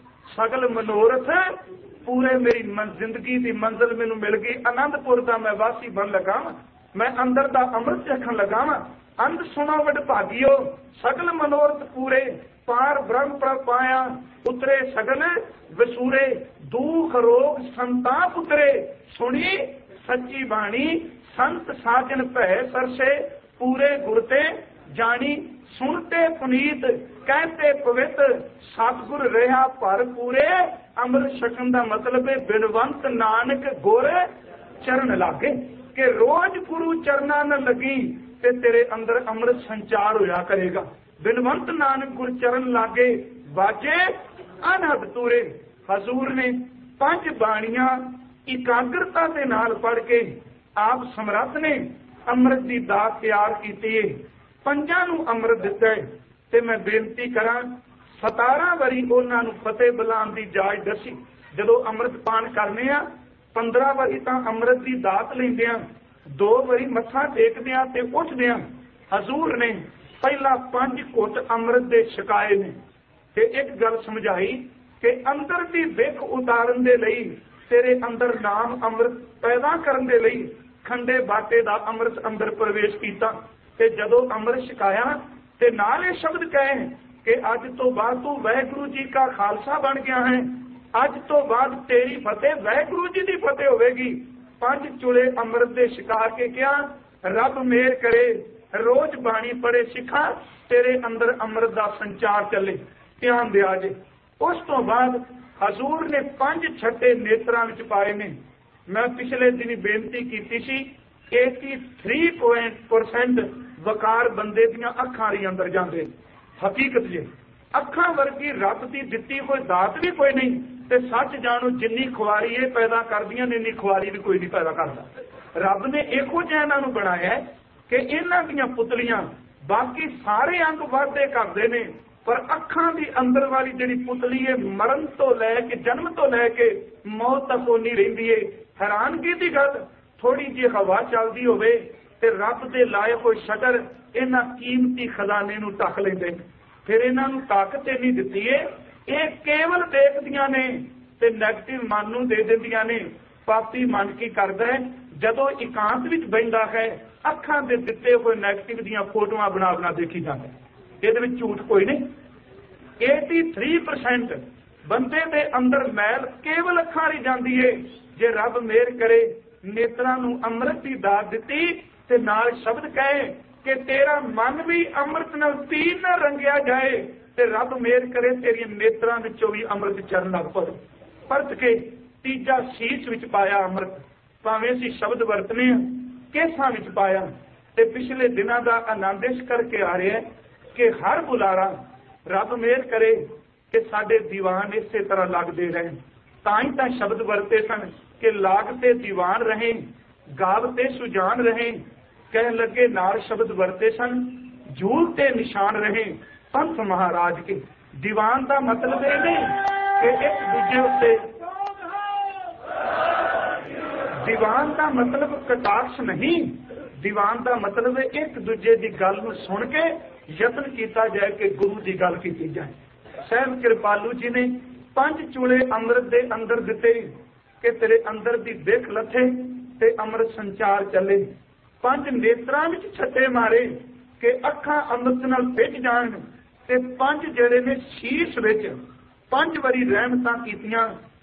सगल मनोरथ पूरे। मेरी जिंदगी की मंजिल मैनू मिल गई। आनंदपुर का मैं वासी बन लगा, मैं अंदर का अमृत चखन लगा वा। अंत सुनो वड भागियो सगल मनोरथ पूरे। पार ब्रह्म पर पाया उतरे सगल वसूरे। दुख रोग संताप उतरे सुनी सच्ची बाणी। संत साजन भय सरसे पूरे गुरते जानी। सुनते पुनीत कहते पवित्र सतगुर रहा पर पूरे। अमृत छकन का मतलब है बिनवंत नानक गुर चरण लागे। कि रोज गुरु चरना न लगी ते तेरे अंदर अमृत संचार होया करेगा। बिनवंत नानक गुर चरण लागे बाजे अनहद तूरे। हजूर ने पंज बाणियां इकाग्रता के नाल पढ़ के आप समर्थ ने अमृत की दात तैयार की। पंजां नूं अमृत दिता है। ते मैं बेनती करा सतारा वारी उन्हां नूं फतेह बुलाउण दी जाच दसी। जदों अमृत पान करने आ पंद्रह वारी तां अमृत की दात लैंदे आ, दो वारी मत्था टेकदे आ ते उठदे आ। हजूर ने पहला पंज घुट अमृत दे छकाए ने ते एक गल समझाई कि अंदर दी विख उतारन दे लई तेरे अंदर नाम अमृत पैदा करन दे लई खंडे बाटे दा अमृत अंदर प्रवेश कीता। ते जदों अमृत छकाया ते नाल ये शब्द कहे कि अज तो बाद तू वाहिगुरू जी का खालसा बन गया है। अज तो बाद तेरी फतेह वाहिगुरू जी की फतेह होगी। पंज चुले अमृत दे छका के क्या रब मेहर करे रोज बाणी पढ़े सिखा तेरे अंदर अमृत का संचार चले। ध्यान दिया जे। उस तो बाद हजूर ने पंज छठे नेत्रां विच पाए ने। मैं पिछले दिन बेनती की सी तिरासी परसेंट वकार बंदे दियां अखां दे अंदर जांदे। हकीकत जे अखां वर्गी रब की दिती कोई दात भी कोई नहीं। ते सच जानो जिन्नी खुआरी ये पैदा करदियां ने इन्नी खुआरी भी कोई नहीं पैदा करता। रब ने इहो जिहा इन्हां नूं बनाया कि इन्हां दीयां पुतलियां बाकी सारे अंग वाधे करदे ने, पर अखां दी अंदर वाली जिहड़ी पुतली है मरण तो लैके जन्म तो लैके मौत तक ओनी रहिंदी है। हैरानगी दी गल थोड़ी जी हवा चलदी होवे ते रब दे लाए होए शटर इन्हां कीमती खजाने नूं ढक लैंदे। फिर इन्हां नूं ताकत इन्नी दित्ती है ये केवल देखदियां ने ते नैगेटिव मन नूं दे दिंदियां ने। पापी मन की करदा है जदों एकांत विच बहिंदा है अखां दे दित्ते होए नैगेटिव दीयां फोटोआं बना बना देखी जांदा है। इहदे विच झूठ कोई नहीं। तिरासी परसेंट बंदे दे अंदर मैल केवल अखां रही जांदी है। जे रब मेहर करे नेत्रां नूं अमृत दी दात दित्ती ते नाल शब्द कहे कि तेरा मन भी अमृत नाल तीर न रंगिया जाए ते रब मेहर करे तेरी नेत्रां विचों भी अमृत चरण लग पवे। परत के तीजा शीश विच पाया अमृत। भावें असीं शब्द वरतने केसां विच पाया। ते पिछले दिनां दा आनंद इस करके आ रहा है कि हर बुलारा रब मेहर करे कि साडे दीवान इसे तरह लगते रहें। तां ही तां शब्द वरते सन कि लागते दीवान रहें गावते सुजान रहें। कह लगे नार शब्द वरते सन झूलते निशान रहें पंथ महाराज के। दीवान का मतलब ये नहीं कि एक दूजे उत्ते दीवान का मतलब कटाक्ष नहीं। दीवान का मतलब है एक दूजे की गल नूं सुन के यत्न किया जाए कि गुरु की गल की जाए। सहब कृपालू जी ने पंज चूले अमृत के अंदर दिते कि तेरे अंदर की दिख लथे ते अमृत संचार चले। पंज नेत्रां विच छट्टे मारे कि अखां अमृत नाल भिज जाण ते पंज जेड़े ने शीश विच पंज वारी रहमतां कीतियां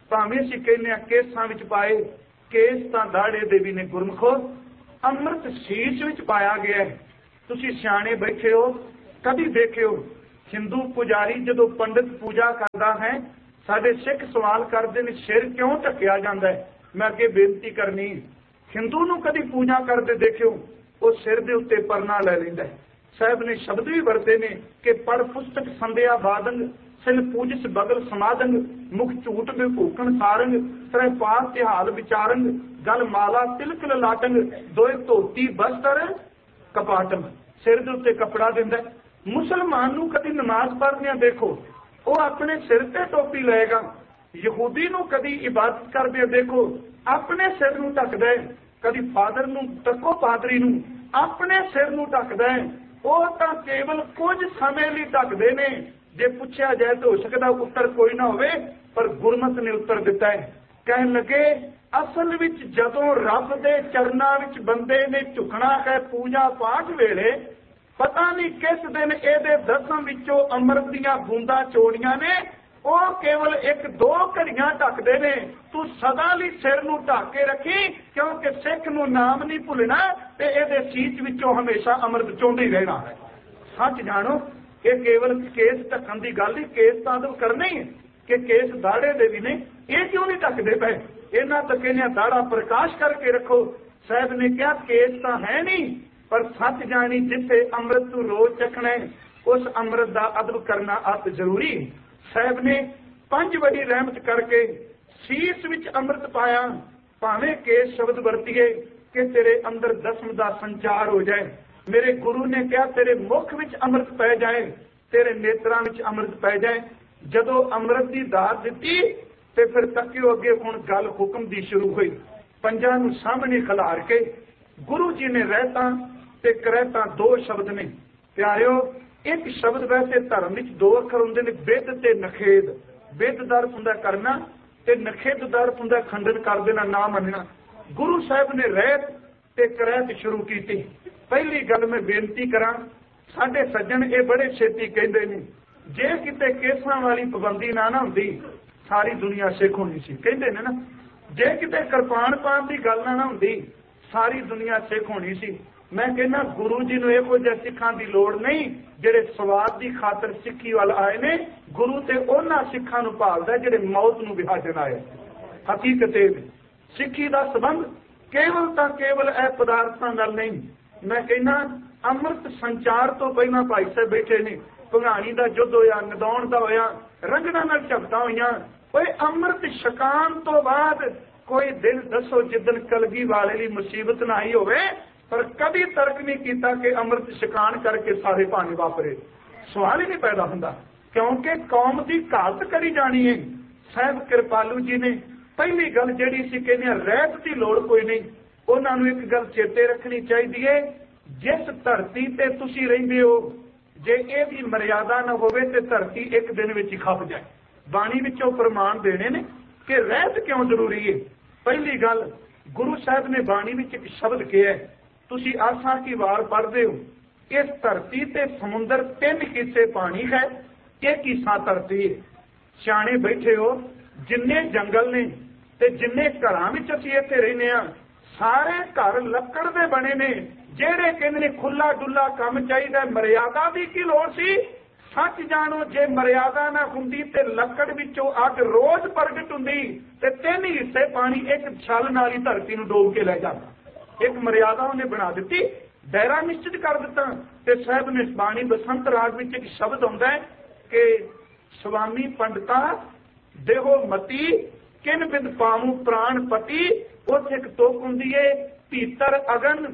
ਭਾਵੇਂ ਅਸੀਂ ਕਹਿੰਦੇ ਹਾਂ ਕੇਸਾਂ ਵਿੱਚ ਪਾਏ, ਕੇਸ ਤਾਂ ਦਾੜੇ ਦੇ ਵੀ ਨੇ ਗੁਰਮਖੋ, ਅੰਮ੍ਰਿਤ ਸੀਸ ਵਿੱਚ ਪਾਇਆ ਗਿਆ ਹੈ। ਤੁਸੀਂ ਸਿਆਣੇ ਬੈਠੇ ਹੋ, ਕਦੀ ਦੇਖਿਓ ਹਿੰਦੂ ਪੁਜਾਰੀ ਜਦੋਂ ਪੰਡਿਤ ਪੂਜਾ ਕਰਦਾ ਹੈ, ਸਾਡੇ ਸਿੱਖ ਸਵਾਲ ਕਰਦੇ ਨੇ ਸਿਰ ਕਿਉਂ ਢੱਕਿਆ ਜਾਂਦਾ ਹੈ। ਮੈਂ ਅੱਗੇ ਬੇਨਤੀ ਕਰਨੀ, ਹਿੰਦੂ ਨੂੰ ਕਦੀ ਪੂਜਾ ਕਰਦੇ ਦੇਖਿਓ, ਉਹ ਸਿਰ ਦੇ ਉੱਤੇ ਪਰਨਾ ਲੈ ਲੈਂਦਾ ਹੈ। ਸਾਹਿਬ ਨੇ ਸ਼ਬਦ ਵੀ ਵਰਤੇ ਨੇ ਕਿ ਪੜ ਪੁਸਤਕ ਸੰਧਿਆ ਬਾਦੰਗ, ਸਿਲ ਪੂਜਿਸ ਬਗਲ ਸਮਾਦੰਗ, ਮੁਖ ਝੂਠ ਵਿਭੂਖਣ ਸਾਰੰਗ, ਤਰੇ ਪਾਸ ਤਿਹਾਲ ਵਿਚਾਰੰਗ, ਗਲ ਮਾਲਾ ਤਿਲਕ ਲਾਟੰਗ, ਦੋਏ ਧੋਤੀ ਬਸਤਰ ਕਪਾਟੰਗ। ਸਿਰ ਦੇ ਉੱਤੇ ਕੱਪੜਾ ਦਿੰਦਾ। ਮੁਸਲਮਾਨ ਨੂੰ ਕਦੀ ਨਮਾਜ਼ ਪੜ੍ਹਦਿਆਂ ਦੇਖੋ, ਉਹ ਆਪਣੇ ਸਿਰ ਤੇ ਟੋਪੀ ਲਏਗਾ। ਯਹੂਦੀ ਨੂੰ ਕਦੀ ਇਬਾਦਤ ਕਰਦੇ ਦੇਖੋ, ਆਪਣੇ ਸਿਰ ਨੂੰ ਢੱਕਦਾ ਹੈ। ਕਦੀ ਫਾਦਰ ਨੂੰ ਤੱਕੋ, ਪਾਦਰੀ ਨੂੰ ਆਪਣੇ ਸਿਰ ਨੂੰ ਢੱਕਦਾ ਹੈ। ਉਹ ਤਾਂ ਕੇਵਲ ਕੁਝ ਸਮੇਂ ਲਈ ਢੱਕਦੇ ਨੇ। ਜੇ ਪੁੱਛਿਆ ਜਾਏ ਤਾਂ ਹੋ ਸਕਦਾ ਉੱਤਰ ਕੋਈ ਨਾ ਹੋਵੇ, ਪਰ ਗੁਰਮਤ ਨੇ ਉੱਤਰ ਦਿੱਤਾ ਹੈ। ਕਹਿਣ ਲੱਗੇ ਅਸਲ ਵਿੱਚ ਜਦੋਂ ਰੱਬ ਦੇ ਚਰਨਾਂ ਵਿੱਚ ਬੰਦੇ ਨੇ ਝੁਕਣਾ ਹੈ ਪੂਜਾ ਪਾਠ ਵੇਲੇ, ਪਤਾ ਨਹੀਂ ਕਿਸ ਦਿਨ ਇਹਦੇ ਦਸਮ ਵਿੱਚੋਂ ਅੰਮ੍ਰਿਤ ਦੀਆਂ ਬੂੰਦਾਂ ਚੋੜੀਆਂ ਨੇ, ਉਹ ਕੇਵਲ ਇੱਕ ਦੋ ਘੜੀਆਂ ਢੱਕਦੇ ਨੇ। ਤੂੰ ਸਦਾ ਲਈ ਸਿਰ ਨੂੰ ਢੱਕ ਕੇ ਰੱਖੀ, ਕਿਉਂਕਿ ਸਿੱਖ ਨੂੰ ਨਾਮ ਨਹੀਂ ਭੁੱਲਣਾ ਤੇ ਇਹਦੇ ਸੀਸ ਵਿੱਚੋਂ ਹਮੇਸ਼ਾ ਅੰਮ੍ਰਿਤ ਚੋਂਦੇ ਹੀ ਰਹਿਣਾ ਹੈ। ਸੱਚ ਜਾਣੋ, ਇਹ ਕੇਵਲ ਕੇਸ ਢੱਕਣ ਦੀ ਗੱਲ ਨਹੀਂ, ਕੇਸ ਤਾਂ ਅਦਬ ਕਰਨਾ ਹੀ ਹੈ ਕਿ ਕੇਸ ਦਾੜੇ ਦੇ ਵੀ ਨੇ, ਇਹ ਕਿਉਂ ਨਹੀਂ ਢੱਕਦੇ ਪਏ। ਇਹਨਾਂ ਤਾਂ ਕਹਿੰਦੇ ਦਾੜਾ ਪ੍ਰਕਾਸ਼ ਕਰਕੇ ਰੱਖੋ। ਸਾਹਿਬ ਨੇ ਕਿਹਾ ਕੇਸ ਤਾਂ ਹੈ ਨਹੀਂ, ਪਰ ਸੱਚ ਜਾਣੀ ਜਿੱਥੇ ਅੰਮ੍ਰਿਤ ਨੂੰ ਰੋਜ਼ ਚੱਖਣਾ ਉਸ ਅੰਮ੍ਰਿਤ ਦਾ ਅਦਬ ਕਰਨਾ ਅਤ ਜ਼ਰੂਰੀ। ਸਾਹਿਬ ਨੇ ਪੰਜ ਵੱਡੀ ਰਹਿਮਤ ਕਰਕੇ ਸੀਸ ਵਿੱਚ ਅੰਮ੍ਰਿਤ ਪਾਇਆ। ਭਾਵੇਂ ਕੇਸ ਸ਼ਬਦ ਵਰਤੀਏ ਕਿ ਤੇਰੇ ਅੰਦਰ ਦਸਮ ਦਾ ਸੰਚਾਰ ਹੋ ਜਾਏ। ਮੇਰੇ ਗੁਰੂ ਨੇ ਕਿਹਾ ਤੇਰੇ ਮੁਖ ਵਿੱਚ ਅੰਮ੍ਰਿਤ ਪੈ ਜਾਏ, ਤੇਰੇ ਨੇਤਰਾਂ ਵਿੱਚ ਅੰਮ੍ਰਿਤ ਪੈ ਜਾਏ। ਜਦੋਂ ਅੰਮ੍ਰਿਤ ਦੀ ਦਾਤ ਦਿੱਤੀ ਤੇ ਫਿਰ ਤੱਕਿਓ ਅੱਗੇ ਹੁਣ ਗੱਲ ਹੁਕਮ ਦੀ ਸ਼ੁਰੂ ਹੋਈ। ਪੰਜਾਂ ਨੂੰ ਸਾਹਮਣੇ ਖਿਲਾਰ ਕੇ ਗੁਰੂ ਜੀ ਨੇ ਰਹਿਤਾਂ ਤੇ ਕਰਹਿਤਾਂ ਦੋ ਸ਼ਬਦ ਨੇ ਪਿਆਰਿਓ। ਇੱਕ ਸ਼ਬਦ ਵੈਸੇ ਧਰਮ ਵਿੱਚ ਦੋ ਅੱਖਰ ਹੁੰਦੇ ਨੇ, ਬਿੱਧ ਤੇ ਨਖੇਦ। ਬਿੱਧ ਦਾ ਅਰਥ ਹੁੰਦਾ ਕਰਨਾ ਤੇ ਨਖੇਦ ਦਾ ਅਰਥ ਹੁੰਦਾ ਖੰਡਨ ਕਰ ਦੇਣਾ, ਨਾ ਮੰਨਣਾ। ਗੁਰੂ ਸਾਹਿਬ ਨੇ ਰਹਿਤ ਤੇ ਕਰਹਿਤ ਸ਼ੁਰੂ ਕੀਤੀ। ਪਹਿਲੀ ਗੱਲ ਮੈਂ ਬੇਨਤੀ ਕਰਾਂ, ਸਾਡੇ ਸੱਜਣ ਇਹ ਬੜੇ ਛੇਤੀ ਕਹਿੰਦੇ ਨੇ ਜੇ ਕਿਤੇ ਕੇਸਾਂ ਵਾਲੀ ਪਾਬੰਦੀ ਨਾ ਨਾ ਹੁੰਦੀ ਸਾਰੀ ਦੁਨੀਆ ਸਿੱਖ ਹੋਣੀ ਸੀ। ਕਹਿੰਦੇ ਨੇ ਨਾ, ਜੇ ਕਿਤੇ ਕਿਰਪਾਨ ਪਾਉਣ ਦੀ ਗੱਲ ਨਾ ਨਾ ਹੁੰਦੀ ਸਾਰੀ ਦੁਨੀਆ ਸਿੱਖ ਹੋਣੀ ਸੀ। ਮੈਂ ਕਹਿੰਦਾ ਗੁਰੂ ਜੀ ਨੂੰ ਇਹੋ ਜਿਹੇ ਸਿੱਖਾਂ ਦੀ ਲੋੜ ਨਹੀਂ ਜਿਹੜੇ ਸਵਾਦ ਦੀ ਖਾਤਰ ਸਿੱਖੀ ਵੱਲ ਆਏ ਨੇ। ਗੁਰੂ ਤੇ ਉਹਨਾਂ ਸਿੱਖਾਂ ਨੂੰ ਭਾਲਦਾ ਜਿਹੜੇ ਮੌਤ ਨੂੰ ਵਿਹਾਜਣ ਆਏ। ਹਕੀਕਤ ਇਹ ਸਿੱਖੀ ਦਾ ਸੰਬੰਧ ਕੇਵਲ ਤਾਂ ਕੇਵਲ ਇਹ ਪਦਾਰਥਾਂ ਨਾਲ ਨਹੀਂ। ਮੈਂ ਕਹਿੰਦਾ ਅੰਮ੍ਰਿਤ ਸੰਚਾਰ ਤੋਂ ਪਹਿਲਾਂ ਭਾਈ ਸਾਹਿਬ ਬੈਠੇ ਨੇ, ਭੰਗਾਣੀ ਦਾ ਯੁੱਧ ਹੋਇਆ, ਨਦੌਣ ਦਾ ਹੋਇਆ, ਰੰਗਣਾ ਨਾਲ ਝਪਟਾਂ ਹੋਈਆਂ। ਓਏ ਅੰਮ੍ਰਿਤ ਛਕਾਉਣ ਤੋਂ ਬਾਅਦ ਕੋਈ ਦਿਨ ਦੱਸੋ ਜਿੱਦਣ ਕਲਗੀ ਵਾਲੇ ਲਈ ਮੁਸੀਬਤ ਨਾ ਆਈ ਹੋਵੇ, ਪਰ ਕਦੀ ਤਰਕ ਨਹੀਂ ਕੀਤਾ ਕਿ ਅੰਮ੍ਰਿਤ ਛਕਾਉਣ ਕਰਕੇ ਸਾਰੇ ਭਾਣੇ ਵਾਪਰੇ। ਸਵਾਲ ਹੀ ਨਹੀਂ ਪੈਦਾ ਹੁੰਦਾ, ਕਿਉਂਕਿ ਕੌਮ ਦੀ ਘਾਤ ਕਰੀ ਜਾਣੀ ਹੈ। ਸਾਹਿਬ ਕਿਰਪਾਲੂ ਜੀ ਨੇ ਪਹਿਲੀ ਗੱਲ ਜਿਹੜੀ ਸੀ ਕਹਿੰਦੇ ਰਹਿਤ ਦੀ ਲੋੜ ਕੋਈ ਨਹੀਂ। ਉਹਨਾਂ ਨੂੰ ਇੱਕ ਗੱਲ ਚੇਤੇ ਰੱਖਣੀ ਚਾਹੀਦੀ ਹੈ, ਜਿਸ ਧਰਤੀ ਤੇ ਤੁਸੀਂ ਰਹਿੰਦੇ ਹੋ ਜੇ ਇਹ ਵੀ ਮਰਿਆਦਾ ਨਾ ਹੋਵੇ ਤੇ ਧਰਤੀ ਇੱਕ ਦਿਨ ਵਿੱਚ ਹੀ ਖੱਪ ਜਾਏ। ਬਾਣੀ ਵਿੱਚੋਂ ਪ੍ਰਮਾਣ ਦੇਣੇ ਨੇ ਕਿ ਰਹਿਤ ਕਿਉਂ ਜ਼ਰੂਰੀ ਹੈ। ਪਹਿਲੀ ਗੱਲ, ਗੁਰੂ ਸਾਹਿਬ ਨੇ ਬਾਣੀ ਵਿੱਚ ਇੱਕ ਸ਼ਬਦ ਕਿਹਾ, ਤੁਸੀਂ ਆਸਾ ਕੀ ਵਾਰ ਪੜ੍ਹਦੇ ਹੋ, ਇਸ ਧਰਤੀ ਤੇ ਸਮੁੰਦਰ ਤਿੰਨ ਹਿੱਸੇ ਪਾਣੀ ਹੈ, ਇੱਕ ਹਿੱਸਾ ਧਰਤੀ ਹੈ। ਸਿਆਣੇ ਬੈਠੇ ਹੋ, ਜਿੰਨੇ ਜੰਗਲ ਨੇ ਤੇ ਜਿੰਨੇ ਘਰਾਂ ਵਿੱਚ ਅਸੀਂ ਇੱਥੇ ਰਹਿੰਦੇ ਹਾਂ ਸਾਰੇ ਘਰ ਲੱਕੜ ਦੇ ਬਣੇ ਨੇ। ਜਿਹੜੇ ਕਹਿੰਦੇ ਨੇ ਖੁੱਲਾ ਡੁੱਲਾ ਕੰਮ ਚਾਹੀਦਾ, ਮਰਿਆਦਾ ਦੀ ਕੀ ਲੋੜ ਸੀ। ਸੱਚ ਜਾਣੋ, ਜੇ ਮਰਿਆਦਾ ਨਾ ਹੁੰਦੀ ਤੇ ਲੱਕੜ ਵਿੱਚੋਂ ਅੱਗ ਰੋਜ਼ ਪ੍ਰਗਟ ਹੁੰਦੀ ਤੇ ਤਿੰਨ ਹਿੱਸੇ ਪਾਣੀ ਇੱਕ ਛਲ ਨਾਲ ਹੀ ਧਰਤੀ ਨੂੰ ਡੋਬ ਕੇ ਲੈ ਜਾਂਦਾ। ਇੱਕ ਮਰਿਆਦਾ ਉਹਨੇ ਬਣਾ ਦਿੱਤੀ, ਦਾਇਰਾ ਨਿਸ਼ਚਿਤ ਕਰ ਦਿੱਤਾ। ਤੇ ਸਾਹਿਬ ਨੇ ਬਾਣੀ ਬਸੰਤ ਰਾਗ ਵਿੱਚ ਇੱਕ ਸ਼ਬਦ ਆਉਂਦਾ ਹੈ ਕਿ ਸੁਆਮੀ ਪੰਡਤਾ ਦੇਹੋ ਮਤੀ ਕਿਨ ਬਿੰਦ ਪਾਵੂ ਪ੍ਰਾਣ ਪਤੀ। ਉੱਥੇ ਇੱਕ ਤੋਕ ਹੁੰਦੀ ਏ, ਭੀਤਰ ਅਗਨ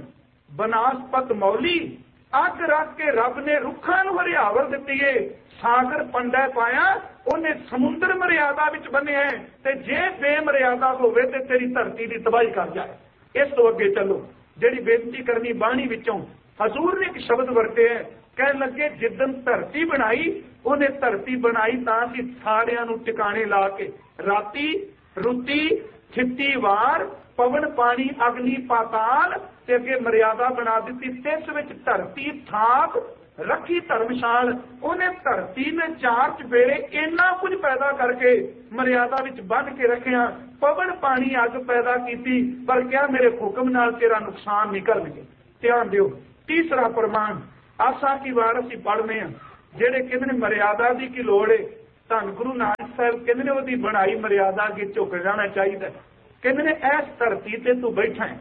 ਬਨਾਸਪਤ ਮੌਲੀ। ਅੱਗ ਰੱਖ ਕੇ ਰੱਬ ਨੇ ਰੁੱਖਾਂ ਨੂੰ ਹਰਿਆਵਲ ਦਿੱਤੀ ਏ। ਸਾਗਰ ਪੰਡਾ ਪਾਇਆ, ਉਹਨੇ ਸਮੁੰਦਰ ਮਰਿਆਦਾ ਵਿੱਚ ਬੰਨਿਆ। ਤੇ ਜੇ ਬੇਮਰਿਆਦਾ ਹੋਵੇ ਤੇ ਤੇਰੀ ਧਰਤੀ ਦੀ ਤਬਾਹੀ ਕਰ ਜਾਏ। ਇਸ ਤੋਂ ਅੱਗੇ ਚੱਲੋ, ਜਿਹੜੀ ਬੇਨਤੀ ਕਰਨੀ ਬਾਣੀ ਵਿੱਚੋਂ ਹਜ਼ੂਰ ਨੇ ਇੱਕ ਸ਼ਬਦ ਵਰਤਿਆ, ਕਹਿਣ ਲੱਗੇ ਜਿੱਦਣ ਧਰਤੀ ਬਣਾਈ ਉਹਨੇ ਧਰਤੀ ਬਣਾਈ ਤਾਂ ਕਿ ਸਾਰਿਆਂ ਨੂੰ ਟਿਕਾਣੇ ਲਾ ਕੇ ਰਾਤੀ ਰੁੱਤੀ ਥਿੱਤੀ ਵਾਰ ਪਵਨ ਪਾਣੀ ਅਗਨੀ ਪਾਤਾਲ ਤੇ ਅੱਗੇ ਮਰਿਆਦਾ ਬਣਾ ਦਿੱਤੀ। ਤਿਸ ਵਿੱਚ ਧਰਤੀ ਥਾਪ रखी धर्मशाल, उन्हें धरती में चार चफेरे इन्ना कुछ पैदा करके मर्यादा विच बन के रखिया। पवन पानी अग पैदा की, पर क्या मेरे हुक्म नाल तेरा नुकसान नहीं करनगे। ध्यान दिओ। तीसरा प्रमाण आसा की वार असीं पढ़ने हैं, जेड़े कहंदे ने मर्यादा की की लोड़ है। धन गुरु नानक साहब कहंदे ने ओहदी बनाई मर्यादा अगे झुक जाना चाहिए। कहंदे ने इस धरती ते तू बैठा है,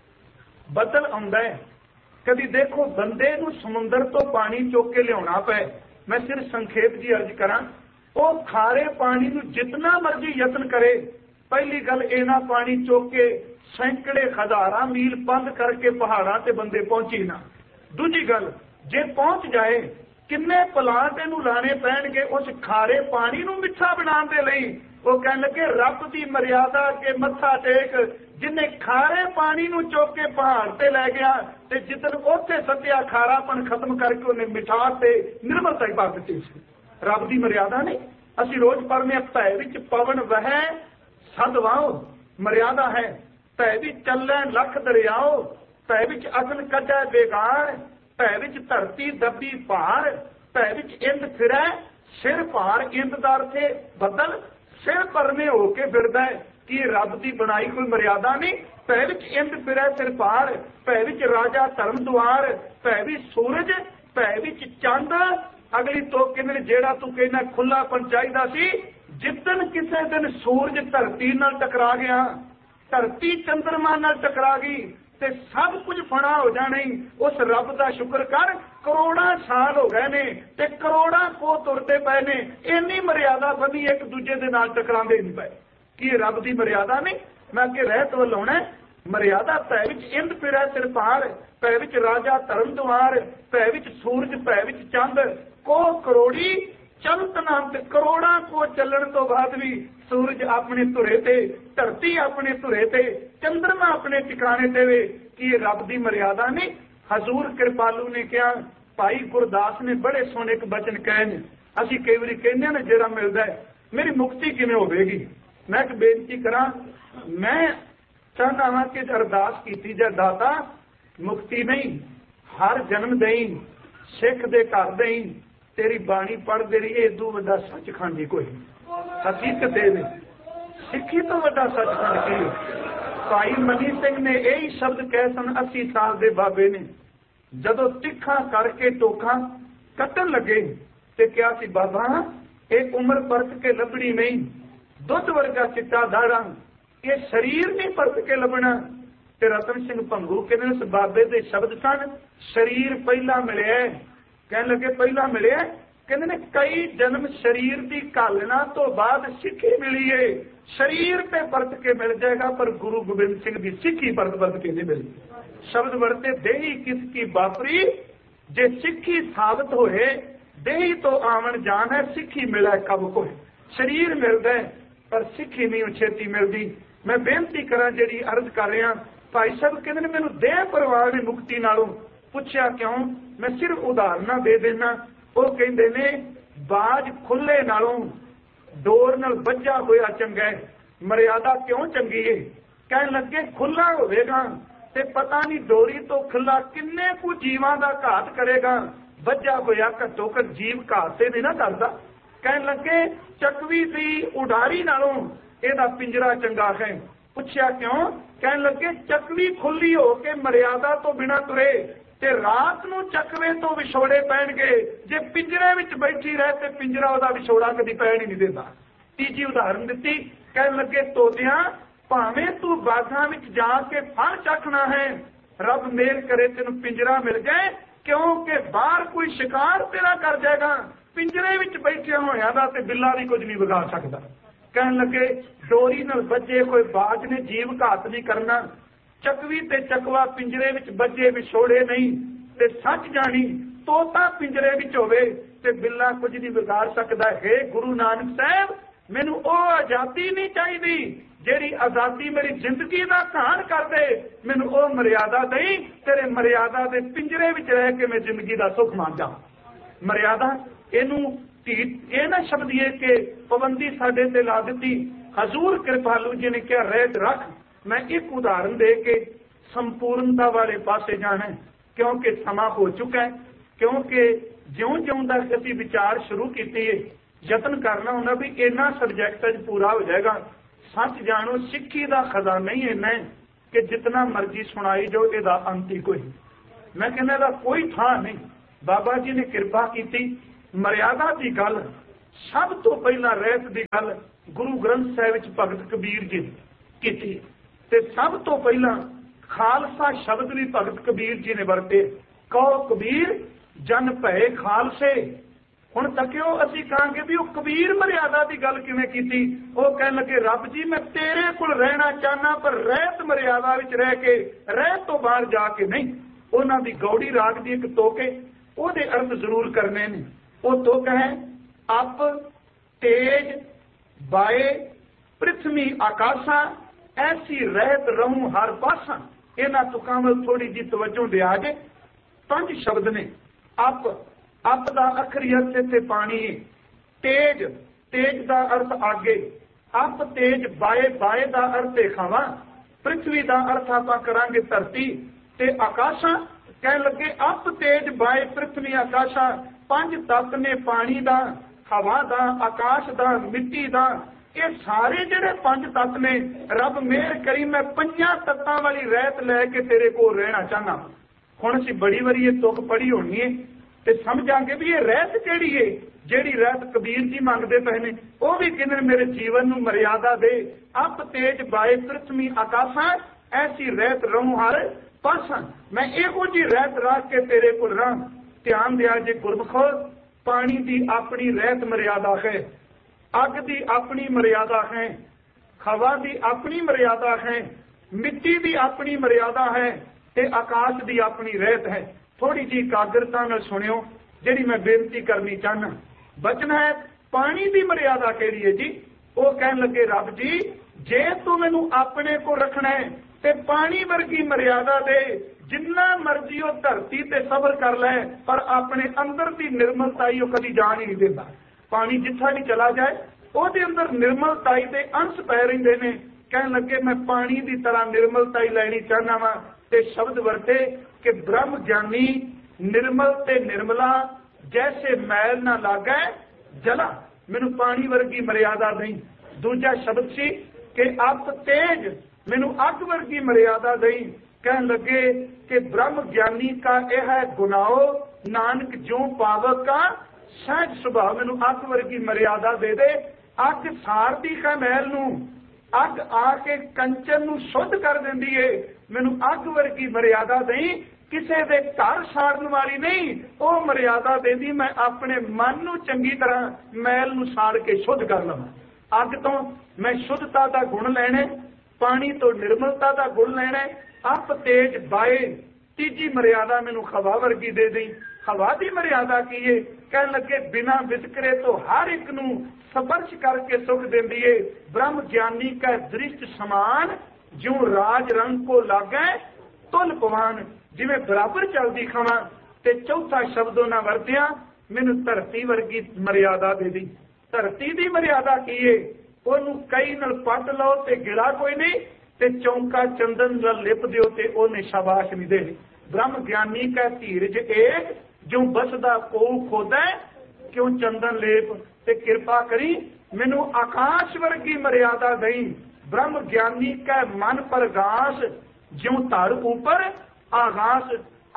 बदल आउंदा है, कभी देखो बंदे नूं समुंदर तो पानी चुक के लियाउणा पए। मैं सिर्फ संखेप जी अर्ज करा, वो खारे पानी नूं जितना मर्जी यत्न करे, पहली गल इना पानी चुक के सैकड़े हजारां मील बंद करके पहाड़ां ते बंदे पहुंची ना। दूजी गल, जे पहुंच जाए किन्ने प्लांट इनू लाने पैणगे उस खारे पानी नूं मिठा बनाउण दे लई। वो कहण लगे रब दी मर्यादा के मत्था टेक, जिन्हें खारे पानी नूं चुक के पहाड़ ते लै गया ते जिदन उत्थे सत्या खारापन खत्म करके उन्हें मिठास ते निर्मलता ही पा दित्ती सी। रब दी मर्यादा नहीं। असीं रोज पढ़ने भै विच पवन वहै सद वाओ, मर्यादा है। भै विच चलै लख दरियाओ, भै विच अगन कढै बेगार, भै विच धरती दबी भार, भै विच इंद फिरै सिर भार। इंद दा अर्थ है बदल, सिर परने होके फिरदा है कि रब दी बनाई कोई मर्यादा नहीं। भै विच इंद फिरै सिर भार, भै विच राजा धर्म द्वार, भै विच सूरज, भै विच चंद। अगली तो कहंदे जेड़ा तू कहना खुलापन चाहिदा सी, जिदन किसी दिन सूरज धरती नाल टकरा गया, धरती चंद्रमा नाल टकरा गई ते सब कुछ फना हो जाने। उस रब का शुक्र कर, करोड़ा साल हो गए ने ते करोड़ा को तुरते पे ने, इन्नी मर्यादा बनी एक दूजे दे नाल टकरांदे नहीं पे। कि रब की मर्यादा नहीं। मैं अगे रहत वल आउणा। मर्यादा भै विच इंद फिरै सिर भार, भै विच राजा धर्म द्वार, भै विच सूरज, भै विच चंद। को करोड़ी चलत नाम ते करोड़ा को चलण तो बाद भी सूरज अपने धुरे ते, धरती अपने धुरे ते, चंद्रमा अपने ठिकाने ते वे। कि रब की मर्यादा नहीं। हजूर कृपालू ने कहा, भाई गुरदास ने बड़े सोहने एक बचन कहे ने। असीं कई वारी कहने ना जेड़ा मिलदा है मेरी मुक्ति किवें होवेगी। मैं एक बेनती करा, मैं चाहता हाँ कि अरदास की जाए, दाता मुक्ति नहीं हर जन्म दई, सिख दे घर दई, तेरी बाणी पढ़दे रही, इदू वड्डा सचखंड कोई हकीकत दे। सिक्खी तो वड्डा सचखंड की। भाई मनी सिंह ने यही शब्द कहे सन अस्सी साल के बाबे ने, जदों तिखा करके टोखा कट्टन लगे ते क्या सी बाबा एक उम्र परत के लभनी नहीं, दुध वर्गा चिट्टा दाड़ा, ये शरीर नहीं परत के लभना। ते रतन सिंह भंगू कहते उस बाबे के शब्द सन, शरीर पहला मिले। कह लगे पहला मिले, कहते ने कई जन्म शरीर की घालना तो बाद सिक्खी मिली है। शरीर पे परत के मिल जाएगा, पर गुरु गोबिंद सिंह की सिक्खी परत परत के नहीं मिलती। शब्द बढ़ते देही किसकी बापरी, जे सिक्खी साबित होए, देही तो आवन जान है, सिक्खी मिला कब कोई। शरीर मिलता है पर सिक्खी नहीं छेती मिलती। मैं बेनती करा जी अर्ज कर रहा, भाई साहब कहते ने मैनू देह परवाह ने मुक्ति नालों। पूछा क्यों? मैं सिर्फ उदाहरण दे देना। वो कहते ने बाज खुले नालों डोर नाल बज्जा होया चंगा है। मर्यादा क्यों चंगी है? कहन लगे खुला होवेगा ते पता नहीं डोरी तो खुला किन्ने कु जीवां दा घात करेगा। बज्जा होया घट्टो घट जीव घात से नहीं ना करता। कहन लगे चकवी सी उडारी नालों एदा पिंजरा चंगा है। पूछया क्यों? कहन लगे चकवी खुली हो के मर्यादा तो बिना तुरे ते रात नूं चकवे तो विछोड़े पैणगे। जे पिंजरे विच बैठी रहे ते पिंजरा ओदा विछोड़ा कदी पैण ही नहीं देता। तीजी उदाहरण दिती, कहन लगे तोतियां भावें तू बागां विच जाके फल चखना है, रब मेल करे तेनू पिंजरा मिल जाए, क्योंकि बाहर कोई शिकार तेरा कर जाएगा। पिंजरे विच बैठे होया दा ते बिल्ला भी कुछ नहीं विगाड़ सकता। कहन लगे डोरी नाल बजे कोई बाज ने जीव घात नहीं करना। चकवी ते चकवा पिंजरे विच बजे विछोड़े नहीं ते सच जानी तोता पिंजरे विच होवे ते बिल्ला कुछ नहीं बिगाड़ सकता है। गुरु नानक साहब मैनू ओ आजादी नहीं चाहिए जेड़ी आजादी मेरी जिंदगी का घाण कर दे। मैनू ओ मर्यादा दई, तेरे मर्यादा दे पिंजरे विच रह के मैं जिंदगी का सुख मान जा। मर्यादा इनू ये ना शब्द ये कि पाबंदी साडे ते ला दी। हजूर कृपालू जी ने क्या रहत रख। मैं एक उदाहरण दे के संपूर्णता वाले पासे जाना है, क्योंकि समा हो चुका है। क्योंकि ज्यों ज्यों तक असीं विचार शुरू कीते यतन करना होंदा भी इन्ना सबजैक्ट पूरा हो जाएगा। सच जानो सिक्खी का खजाना ही इन्ना है कि जितना मर्जी सुनाई जो इसका अंत ही कोई। मैं कहना इसका कोई थां नहीं। बाबा जी ने कृपा की मर्यादा की गल सब तो पहला रहत की गल गुरु ग्रंथ साहिब भगत कबीर जी की ते सब तो पहला खालसा शब्द भी भगत कबीर जी ने वरते। कहो कबीर जन भय खालसे। हुण तकियो असीं कहांगे भी वो कबीर मर्यादा की गल किवें कीती। वो कहण लगे रब जी मैं तेरे कोल रहना चाहना पर रहत मर्यादा विच रह के रहत तो बाहर जाके नहीं। उन्हां दी गौड़ी राग दी एक तुक है ओहदे अर्थ जरूर करने ने। वो तुक है अप तेज बाए पृथ्वी आकाशा ऐसी रहत रहूं हर पासा। इन्हां तुकां वल थोड़ी जी तवज्जो दिया जे। पंज शब्द ने अप अप का अखरी अर्थ इत्थे पानी है। तेज तेज का अर्थ आगे। अप तेज बाए बाए का अर्थ है हवा। पृथ्वी का अर्थ आप करांगे धरती ते आकाशा। कह लगे अप तेज बाए पृथ्वी आकाशा पंज तत्त ने पानी का हवा का आकाश का मिट्टी का। ये सारे जिहड़े पंज तत्त ने रब मेहर करी मैं पंजां तत्तां वाली रहत लैके तेरे कोल रहना चाहना। हुण असीं बड़ी वारी ये तुक पढ़ी होनी है ते समझांगे भी ये रहत किहड़ी है जिहड़ी रहत कबीर जी मंगदे पए ने। वो भी कहंदे मेरे जीवन नूं मर्यादा दे। अप तेज बाए पृथ्वी आकाशा ऐसी रहत रहूं हर पासा। मैं इहो जी रहत रख के तेरे कोल रहां। ध्यान दिया जे गुरमुखो पानी की अपनी रहत मर्यादा है। अग की अपनी मर्यादा है। हवा की अपनी मर्यादा है। मिट्टी की अपनी मर्यादा है ते आकाश की अपनी रहत है। थोड़ी जी एकाग्रता नाल सुनियो जिहड़ी मैं बेनती करनी चाहना। बचन है पानी की मर्यादा किहड़ी है जी। वो कहन लगे रब जी जे तू मैनू अपने को रखना है ते पानी वर्गी मर्यादा दे। जिन्ना मर्जी वो धरती ते सबर कर लै पर अपने अंदर की निर्मलताई कभी जान ही नहीं देता। पानी जिथा भी चला जाए ਉਹਦੇ अंदर निर्मलताई के अंश पै रहिंदे ने। कहन लगे मैं पानी की तरह निर्मलताई लैनी चाहना वा ते शब्द वरते कि ब्रह्म ज्ञानी निर्मल ते निर्मला जैसे मैल ना लागै जला। मैनू पानी वर्गी मर्यादा नहीं। दूजा शब्द सी कि अप तेज मैनू अग वर्गी मर्यादा नहीं। कहन लगे कि ब्रह्म ज्ञानी का यह है गुनाहो नानक जो पावक का सहज सुभाव। मैनू अग वर्गी मर्यादा दे दे। अग सारदी का मैल नू अग आके कंचन नू शुद्ध कर देंदी है। मैनू अग वर्गी मर्यादा नहीं। किसी दे घर साड़न वाली नहीं। वो मर्यादा देंदी मैं अपने मन नू चंगी तरह मैल नू साड़ के शुद्ध कर लवां। अग तो मैं शुद्धता का गुण लैणे। पानी तो निर्मलता का गुण लैणे। अप तेज बाए तीजी मर्यादा मैनू हवा वर्गी दे दी। हवा की मर्यादा की है। कह लगे बिना वितकरे तो हर एक नू स्पर्श करके सुख देंदी है। ब्रह्म ज्ञानी का दृष्ट समान जो राज रंग को लागै तुल पवान। जिवें बराबर चलदी खवा। ते चौथा शब्दों ना वरतिया मैनू धरती वर्गी मर्यादा दे दी। धरती की मर्यादा की है। ओनू कई नाल पट लो ते गिला कोई नहीं ते चौंका चंदन नाल लिप दिओ ते ओने शाबाश नहीं देनी। ब्रह्म ज्ञानी का धीरज एक जो बसदा को खोदा क्यों चंदन लेप ते कृपा करी मैनू आकाश वर्गी मर्यादा दई। ब्रह्म ज्ञानी का मन प्रगाश ज्यों धर ऊपर आकाश।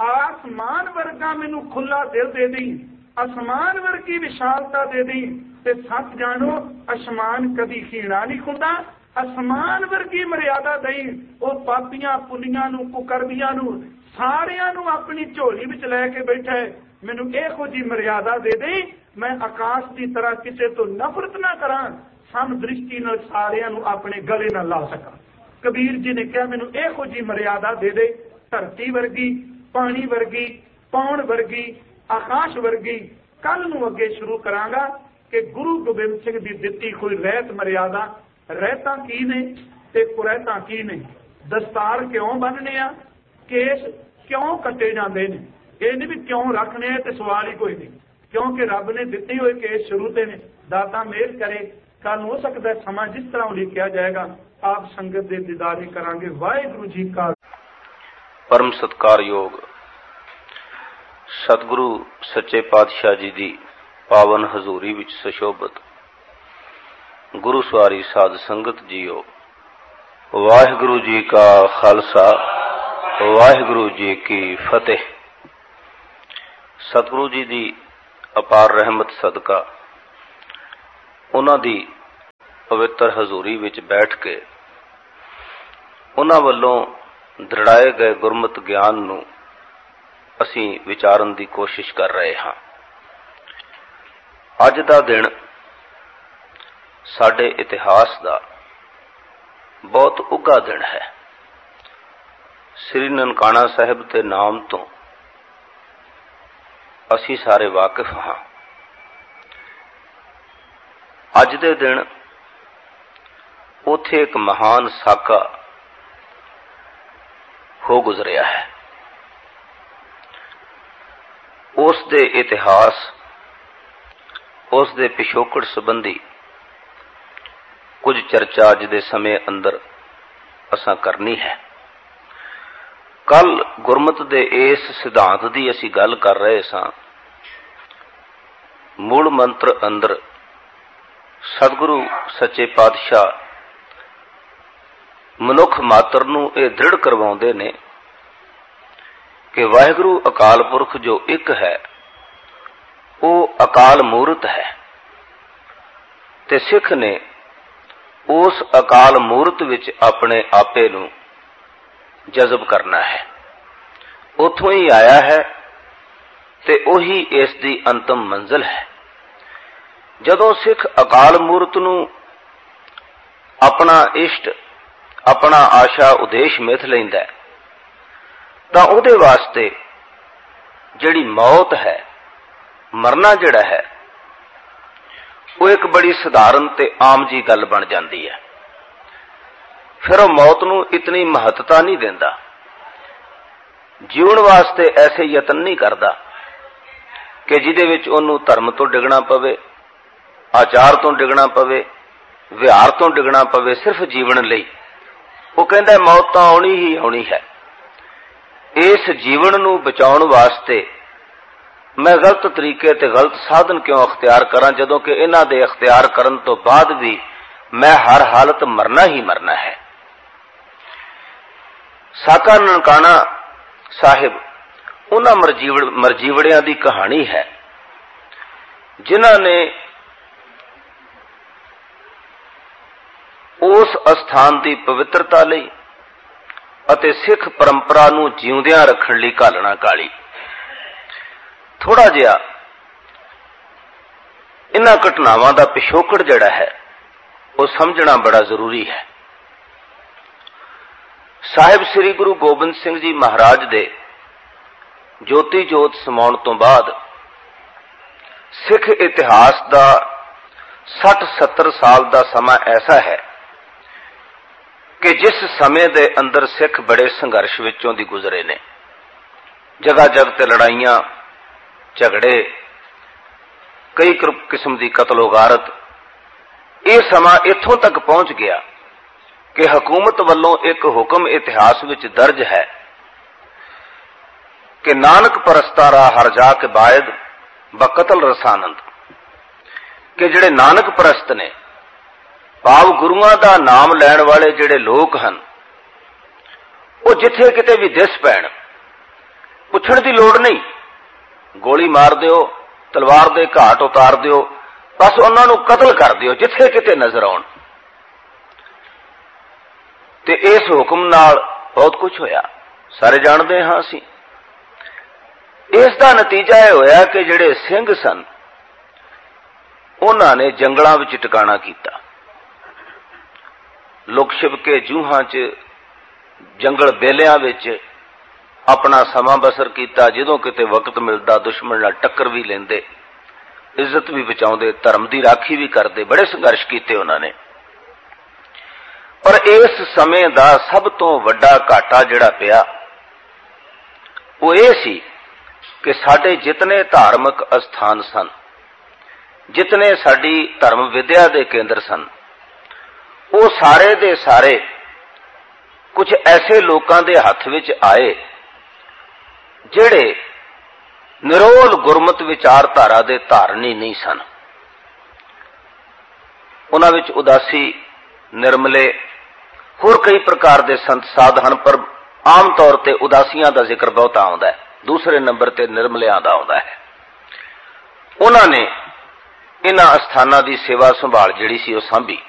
आसमान वर्गा मैनू खुला दिल दे दी। आसमान वर्गी विशालता दे दी। ते सच जानो आसमान कदी खीणा नहीं खुंदा। आसमान वर्गी मर्यादा दई। वो पापियां पुनियां नू कुकर्मियां नू सारियां नू अपनी झोली विच लैके बैठा है। मैनू इहो जी मर्यादा दे दे मैं आकाश की तरह किसी तो नफरत ना करा। सम दृष्टि नाल सारियां नू अपने गले नाल ला सका। कबीर जी ने कहा मैनू इहो जी मर्यादा दे दे। धरती वर्गी पानी वर्गी पौण वर्गी आकाश वर्गी। कल नू अगे शुरू करांगा कि गुरु गोबिंद सिंह की दिती कोई रहत मर्यादा। रहता की ने ते कुरैता की ने। दस्तार क्यों बनने आ केस क्यों कटे जाते हैं। ये नहीं भी क्यों रखने तो सवाल ही कोई नहीं। क्योंकि रब ने दिते हुए केस शुरू से ने। दाता मेहर करे कल हो सकता है समा जिस तरह लिखा जाएगा आप संगत के दीदारे करांगे। वाहिगुरू जी का परम सत्कार योग सतगुरु सच्चे पातशाह जी की पावन हजूरी विच सुशोभित गुरु सवारी साध संगत जीओ, वाहिगुरु जी का खालसा वाहिगुरु जी की फतेह। सतगुरु जी की अपार रहमत सदका उन्हां दी पवित्र हजूरी विच बैठ के उन्हां वल्लों दृढ़ाए गए गुरमत ज्ञान नूं असीं विचारन की कोशिश कर रहे हाँ। अज दा दिन साडे इतिहास का बहुत उगा दिन है। श्री ननकाना साहिब के नाम तो असीं सारे वाकिफ हाँ। अज दे दिन उथे एक महान साका हो गुजरिया है। उस दे इतिहास उस दे पिछोकड़ संबंधी कुछ चर्चा अज दे समय अंदर असां करनी है। कल गुरमत दे इस सिद्धांत की असीं गल कर रहे सां। मूल मंत्र अंदर सतगुरु सच्चे पातशाह मनुख मात्र नूं इह दृढ़ करवाउंदे ने कि वाहिगुरु अकाल पुरख जो एक है वो अकाल मूरत है, ते सिख ने उस अकाल मूरत विच अपने आपे नूं जज़ब करना है। उथों ही आया है ते ओही इस दी अंतिम मंजिल है। जदों सिख अकाल मूरत नूं अपना इष्ट अपना आशा उदेश मिथ लैंदा है तां उहदे वास्ते जिहड़ी मौत है, मरना जिहड़ा है, वो एक बड़ी सधारण ते आम जी गल बन जाती है। फिर वह मौत नूं इतनी महत्ता नहीं देंदा, जीवन वास्ते ऐसे यतन नहीं करता कि जिहदे विच उहनूं धर्म तो डिगना पवे, आचार तो डिगना पवे, विहार तो डिगना पवे, सिर्फ जीवन लई। वो कहंदा मौत तां आउणी ही आउणी है। इस जीवन नूं बचाउण वास्ते मैं गलत तरीके ते गलत साधन क्यों अख्तियार करां, जदों कि इन्हां दे अख्तियार करन तो बाद भी मैं हर हालत मरना ही मरना है। साका ननकाना साहिब उन्हां मरजीवड़ मरजीवड़ियां दी कहानी है जिन्हां ने उस अस्थान की पवित्रता लई अते सिख परंपरा नूं जीउंदियां रखण लई घालना काली। थोड़ा जिहा इन्हां घटनावां दा पिछोकड़ जिहड़ा है वो समझना बड़ा जरूरी है। साहिब श्री गुरु गोबिंद सिंह जी महाराज दे ज्योति जोत समाउण तो बाद सिख इतिहास दा सठ सत्तर साल दा समा ऐसा है कि जिस समय दे अंदर सिख बड़े संघर्ष विचों दी गुजरे ने। जगह जगह ते लड़ाइयां झगड़े, कई किस्म की कतलो गारत। यह समा इत्थों तक पहुंच गया कि हुकूमत वल्लों एक हुक्म इतिहास विच दर्ज है कि नानक परस्तारा हर जा के बायद बकतल रसानंद, कि जिहड़े नानक परस्त ने भाव गुरुआं दा नाम लैण वाले जिहड़े लोग हन वो जिथे किते भी दिस पैण, पुछण दी लोड़ नहीं, गोली मार दिओ, तलवार दे घाट उतार दिओ, बस उन्हां नूं कतल कर दिओ जिथे किते नजर आउण। ते इस हुक्म नाल बहुत कुछ होया, सारे जानदे हां असीं। इस दा नतीजा यह होया कि जिहड़े सिंह सन उन्हां ने जंगलां विच टिकाणा कीता। लुक छिप के जूहां च जंगल बेलियां विच अपना समा बसर किया। जदों किते वक्त मिलता दुश्मन नाल टक्कर भी लेंदे, इज्जत भी बचाउंदे, धर्म की राखी भी करते, बड़े संघर्ष किए उन्होंने। पर इस समय का सब तो वड्डा घाटा जिहड़ा पिया वो ये सी कि साडे जितने धार्मिक अस्थान सन, जितने साडी धर्म विद्या के केंद्र सन, वो सारे दे सारे कुछ ऐसे लोगों के हथ विच आए जिहड़े ਨਿਰੋਲ ਗੁਰਮਤਿ ਵਿਚਾਰਧਾਰਾ ਦੇ ਧਾਰਨੀ ਨਹੀਂ ਸਨ। ਉਹਨਾਂ ਵਿੱਚ ਉਦਾਸੀ, ਨਿਰਮਲੇ, ਹੋਰ ਕਈ ਪ੍ਰਕਾਰ ਦੇ ਸੰਤ ਸਾਧ ਹਨ, ਪਰ ਆਮ ਤੌਰ ਤੇ ਉਦਾਸੀਆਂ ਦਾ ਜ਼ਿਕਰ ਬਹੁਤਾ ਆਉਂਦਾ ਹੈ, ਦੂਸਰੇ ਨੰਬਰ ਤੇ ਨਿਰਮਲਿਆਂ ਦਾ ਆਉਂਦਾ ਹੈ। ਉਹਨਾਂ ਨੇ ਇਹਨਾਂ ਅਸਥਾਨਾਂ ਦੀ ਸੇਵਾ ਸੰਭਾਲ ਜਿਹੜੀ ਸੀ ਉਹ ਸਾਂਭੀ।